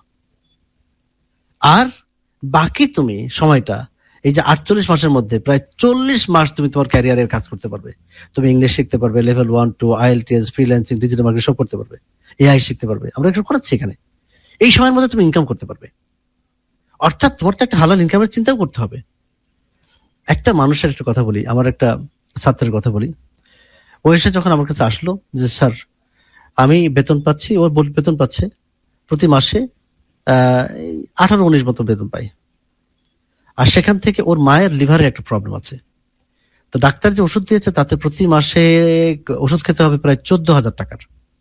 আর বাকি তুমি সময়টা, এই যে আটচল্লিশ মাসের মধ্যে প্রায় চল্লিশ মাস তুমি তোমার ক্যারিয়ারের কাজ করতে পারবে। তুমি ইংলিশ শিখতে পারবে, level one two IELTS, freelancing, digital marketing সব করতে পারবে, এআই শিখতে পারবে, আমরা এটা করাচ্ছি এখানে। এই সময়ের মধ্যে তুমি ইনকাম করতে পারবে। অর্থাৎ তোমার তো একটা হালাল ইনকামের চিন্তাও করতে হবে। একটা মানুষের একটা কথা বলি, আমার একটা ছাত্রের কথা বলি। ও এসে যখন আমার কাছে আসলো যে স্যার আমি বেতন পাচ্ছি, ও বেতন পাচ্ছে প্রতি মাসে আহ আঠারো উনিশ মতো বেতন পাই, আর সেখান থেকে ওর মায়ের লিভারের একটা প্রবলেম আছে। তো ডাক্তার যে ওষুধ দিয়েছে তাতে প্রতি মাসে ওষুধ খেতে হবে প্রায় চোদ্দ হাজার টাকার,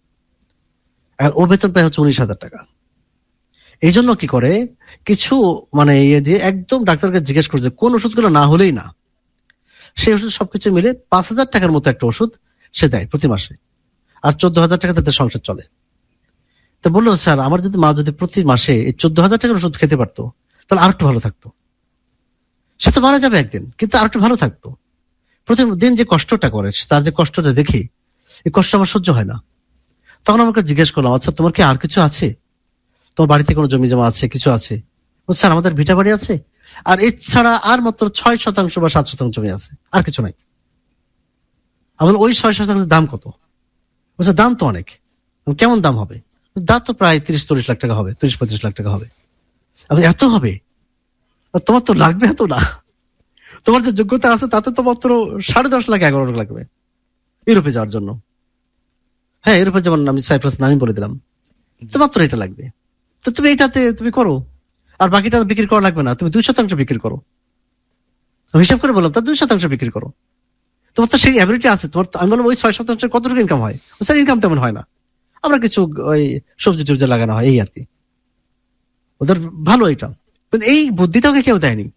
আর ও বেতন পায় হচ্ছে উনিশ হাজার টাকা। এই জন্য কি করে, কিছু মানে ইয়ে দিয়ে একদম ডাক্তারকে জিজ্ঞেস করছে কোন ওষুধগুলো না হলেই না, সেই ওষুধ সবকিছু মিলে পাঁচ হাজার টাকার মতো একটা ওষুধ সে দেয় প্রতি মাসে, আর চোদ্দ হাজার টাকা তাদের সংসার চলে। তো বললো স্যার আমার যদি মা যদি প্রতি মাসে এই চোদ্দ হাজার টাকার ওষুধ খেতে পারতো তাহলে আর একটু ভালো থাকতো। সে তো মারা যাবে একদিন, কিন্তু আর একটু ভালো থাকতো। প্রতিদিন যে কষ্টটা করে, তার যে কষ্টটা দেখি, এই কষ্ট আমার সহ্য হয় না। তখন আমাকে জিজ্ঞেস করলাম, আচ্ছা তোমার কি আর কিছু আছে, তোমার বাড়িতে কোনো জমি জমা আছে, কিছু আছে? স্যার আমাদের ভিটা বাড়ি আছে, আর এছাড়া আর মাত্র ছয় শতাংশ বা সাত শতাংশ জমি আছে, আর কিছু নাই। আমি ওই ছয় শতাংশের দাম কত? বলছে দাম তো অনেক। কেমন দাম হবে? দাম তো প্রায় তিরিশ চল্লিশ লাখ টাকা হবে, তিরিশ পঁয়ত্রিশ লাখ টাকা হবে। আমি এত হবে? তোমার তো লাগবে এত না, তোমার যে যোগ্যতা আছে তাতে তো মাত্র সাড়ে দশ লাখ এগারো লাখ লাগবে ইউরোপে যাওয়ার জন্য। হ্যাঁ, ইউরোপে যেমন আমি সাইপ্রাস নামই বলে দিলাম, তো মাত্র এটা লাগবে। তো তুমি এটাতে তুমি করো, আর বাকিটা বিক্রি করা লাগবে না, তুমি দুই শতাংশ বিক্রি করো। আমি হিসাব করে বললাম, তার দুই শতাংশ বিক্রি করো, তোমার তো সেই অ্যাবিলিটি আছে। তোমার আমি বললাম ওই ছয় শতাংশের কতটুকু ইনকাম হয়? স্যার ইনকাম তেমন হয় না, আমরা কিছু ওই সবজি টবজি লাগানো হয় এই আর কি। ওদের ভালো এটা, কিন্তু এই বুদ্ধিটা ওকে কেউ দেয়নি।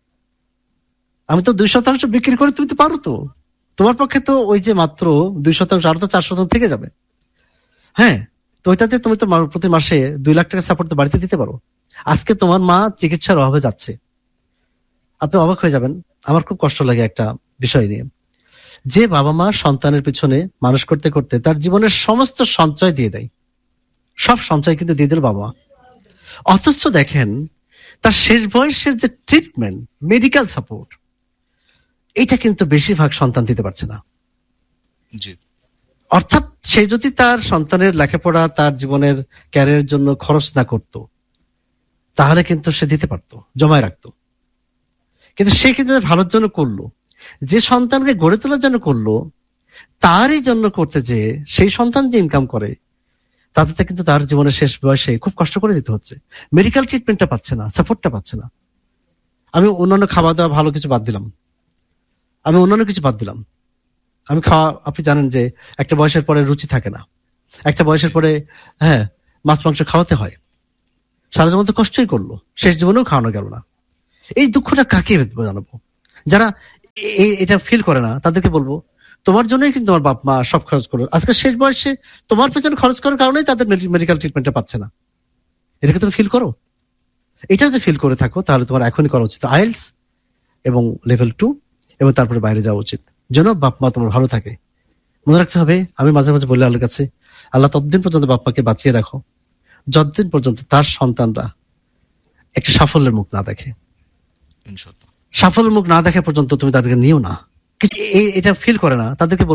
আমি তো দুই শতাংশ বিক্রি করে তুমি তো পারো, তো তোমার পক্ষে তো ওই যে মাত্র দুই শতাংশ, আরো তো চার শতাংশ থেকে যাবে। হ্যাঁ, তো ওইটাতে তুমি তো প্রতি মাসে দুই লাখ টাকা সাপোর্ট তো বাড়িতে দিতে পারো। আজকে তোমার মা চিকিৎসার অভাবে যাচ্ছে, আপনি অবাক হয়ে যাবেন। আমার খুব কষ্ট লাগে একটা বিষয় নিয়ে, যে বাবা মা সন্তানের পিছনে মানুষ করতে করতে তার জীবনের সমস্ত সঞ্চয় দিয়ে দেয়, সব সঞ্চয় কিন্তু দিয়ে দিল বাবা মা, অথচ দেখেন তার শেষ বয়সের যে ট্রিটমেন্ট, মেডিকেল সাপোর্ট, এটা কিন্তু বেশিরভাগ সন্তান দিতে পারছে না। জি। অর্থাৎ সে যদি তার সন্তানের লেখাপড়া, তার জীবনের ক্যারিয়ারের জন্য খরচ না করত, তাহলে কিন্তু সে দিতে পারতো, জমায় রাখতো। কিন্তু সে কিন্তু ভালোর জন্য করলো, যে সন্তানকে গড়ে তোলার জন্য করলো, তারই জন্য করতে যে সেই সন্তান যে ইনকাম করে, তাতে কিন্তু তার জীবনের শেষ বয়সে খুব কষ্ট করে দিতে হচ্ছে, মেডিকেল ট্রিটমেন্টটা পাচ্ছে না, সাপোর্টটা পাচ্ছে না। আমি অন্যান্য খাওয়া দাওয়া ভালো কিছু বাদ দিলাম, আমি অন্যান্য কিছু বাদ দিলাম। আমি খাওয়া, আপনি জানেন যে একটা বয়সের পরে রুচি থাকে না, একটা বয়সের পরে হ্যাঁ মাছ মাংস খাওয়াতে হয়। সারা জীবন তো কষ্টই করলো, শেষ জীবনেও খাওয়ানো গেল না। এই দুঃখটা কাকে জানাবো? যারা এ- এটা ফিল করে না তাদেরকে বলবো, তোমার জন্যই কিন্তু তোমার বাপ মা সব খরচ করলো, আজকে শেষ বয়সে তোমার পেছনে খরচ করার কারণেই তাদের মেডিকেল ট্রিটমেন্টটা পাচ্ছে না। এটাকে তুমি ফিল করো। এটা যদি ফিল করে থাকো তাহলে তোমার এখনই করা উচিত আইএলটিএস এবং লেভেল টু, এবং তারপরে বাইরে যাওয়া উচিত, যেন বাপ মা তোমার ভালো থাকে। মনে রাখতে হবে, আমি মাঝে মাঝে বলি আল্লাহর কাছে, আল্লাহ ততদিন পর্যন্ত বাপ মাকে বাঁচিয়ে রাখো যতদিন পর্যন্ত তার সন্তানরা একটা সাফল্যের মুখ না দেখে। ইনশাআল্লাহ। সাফল্যের মুখ না দেখা পর্যন্ত তুমি তাদেরকে নিও না। কিন্তু এ- এটা ফিল করে না তাদেরকে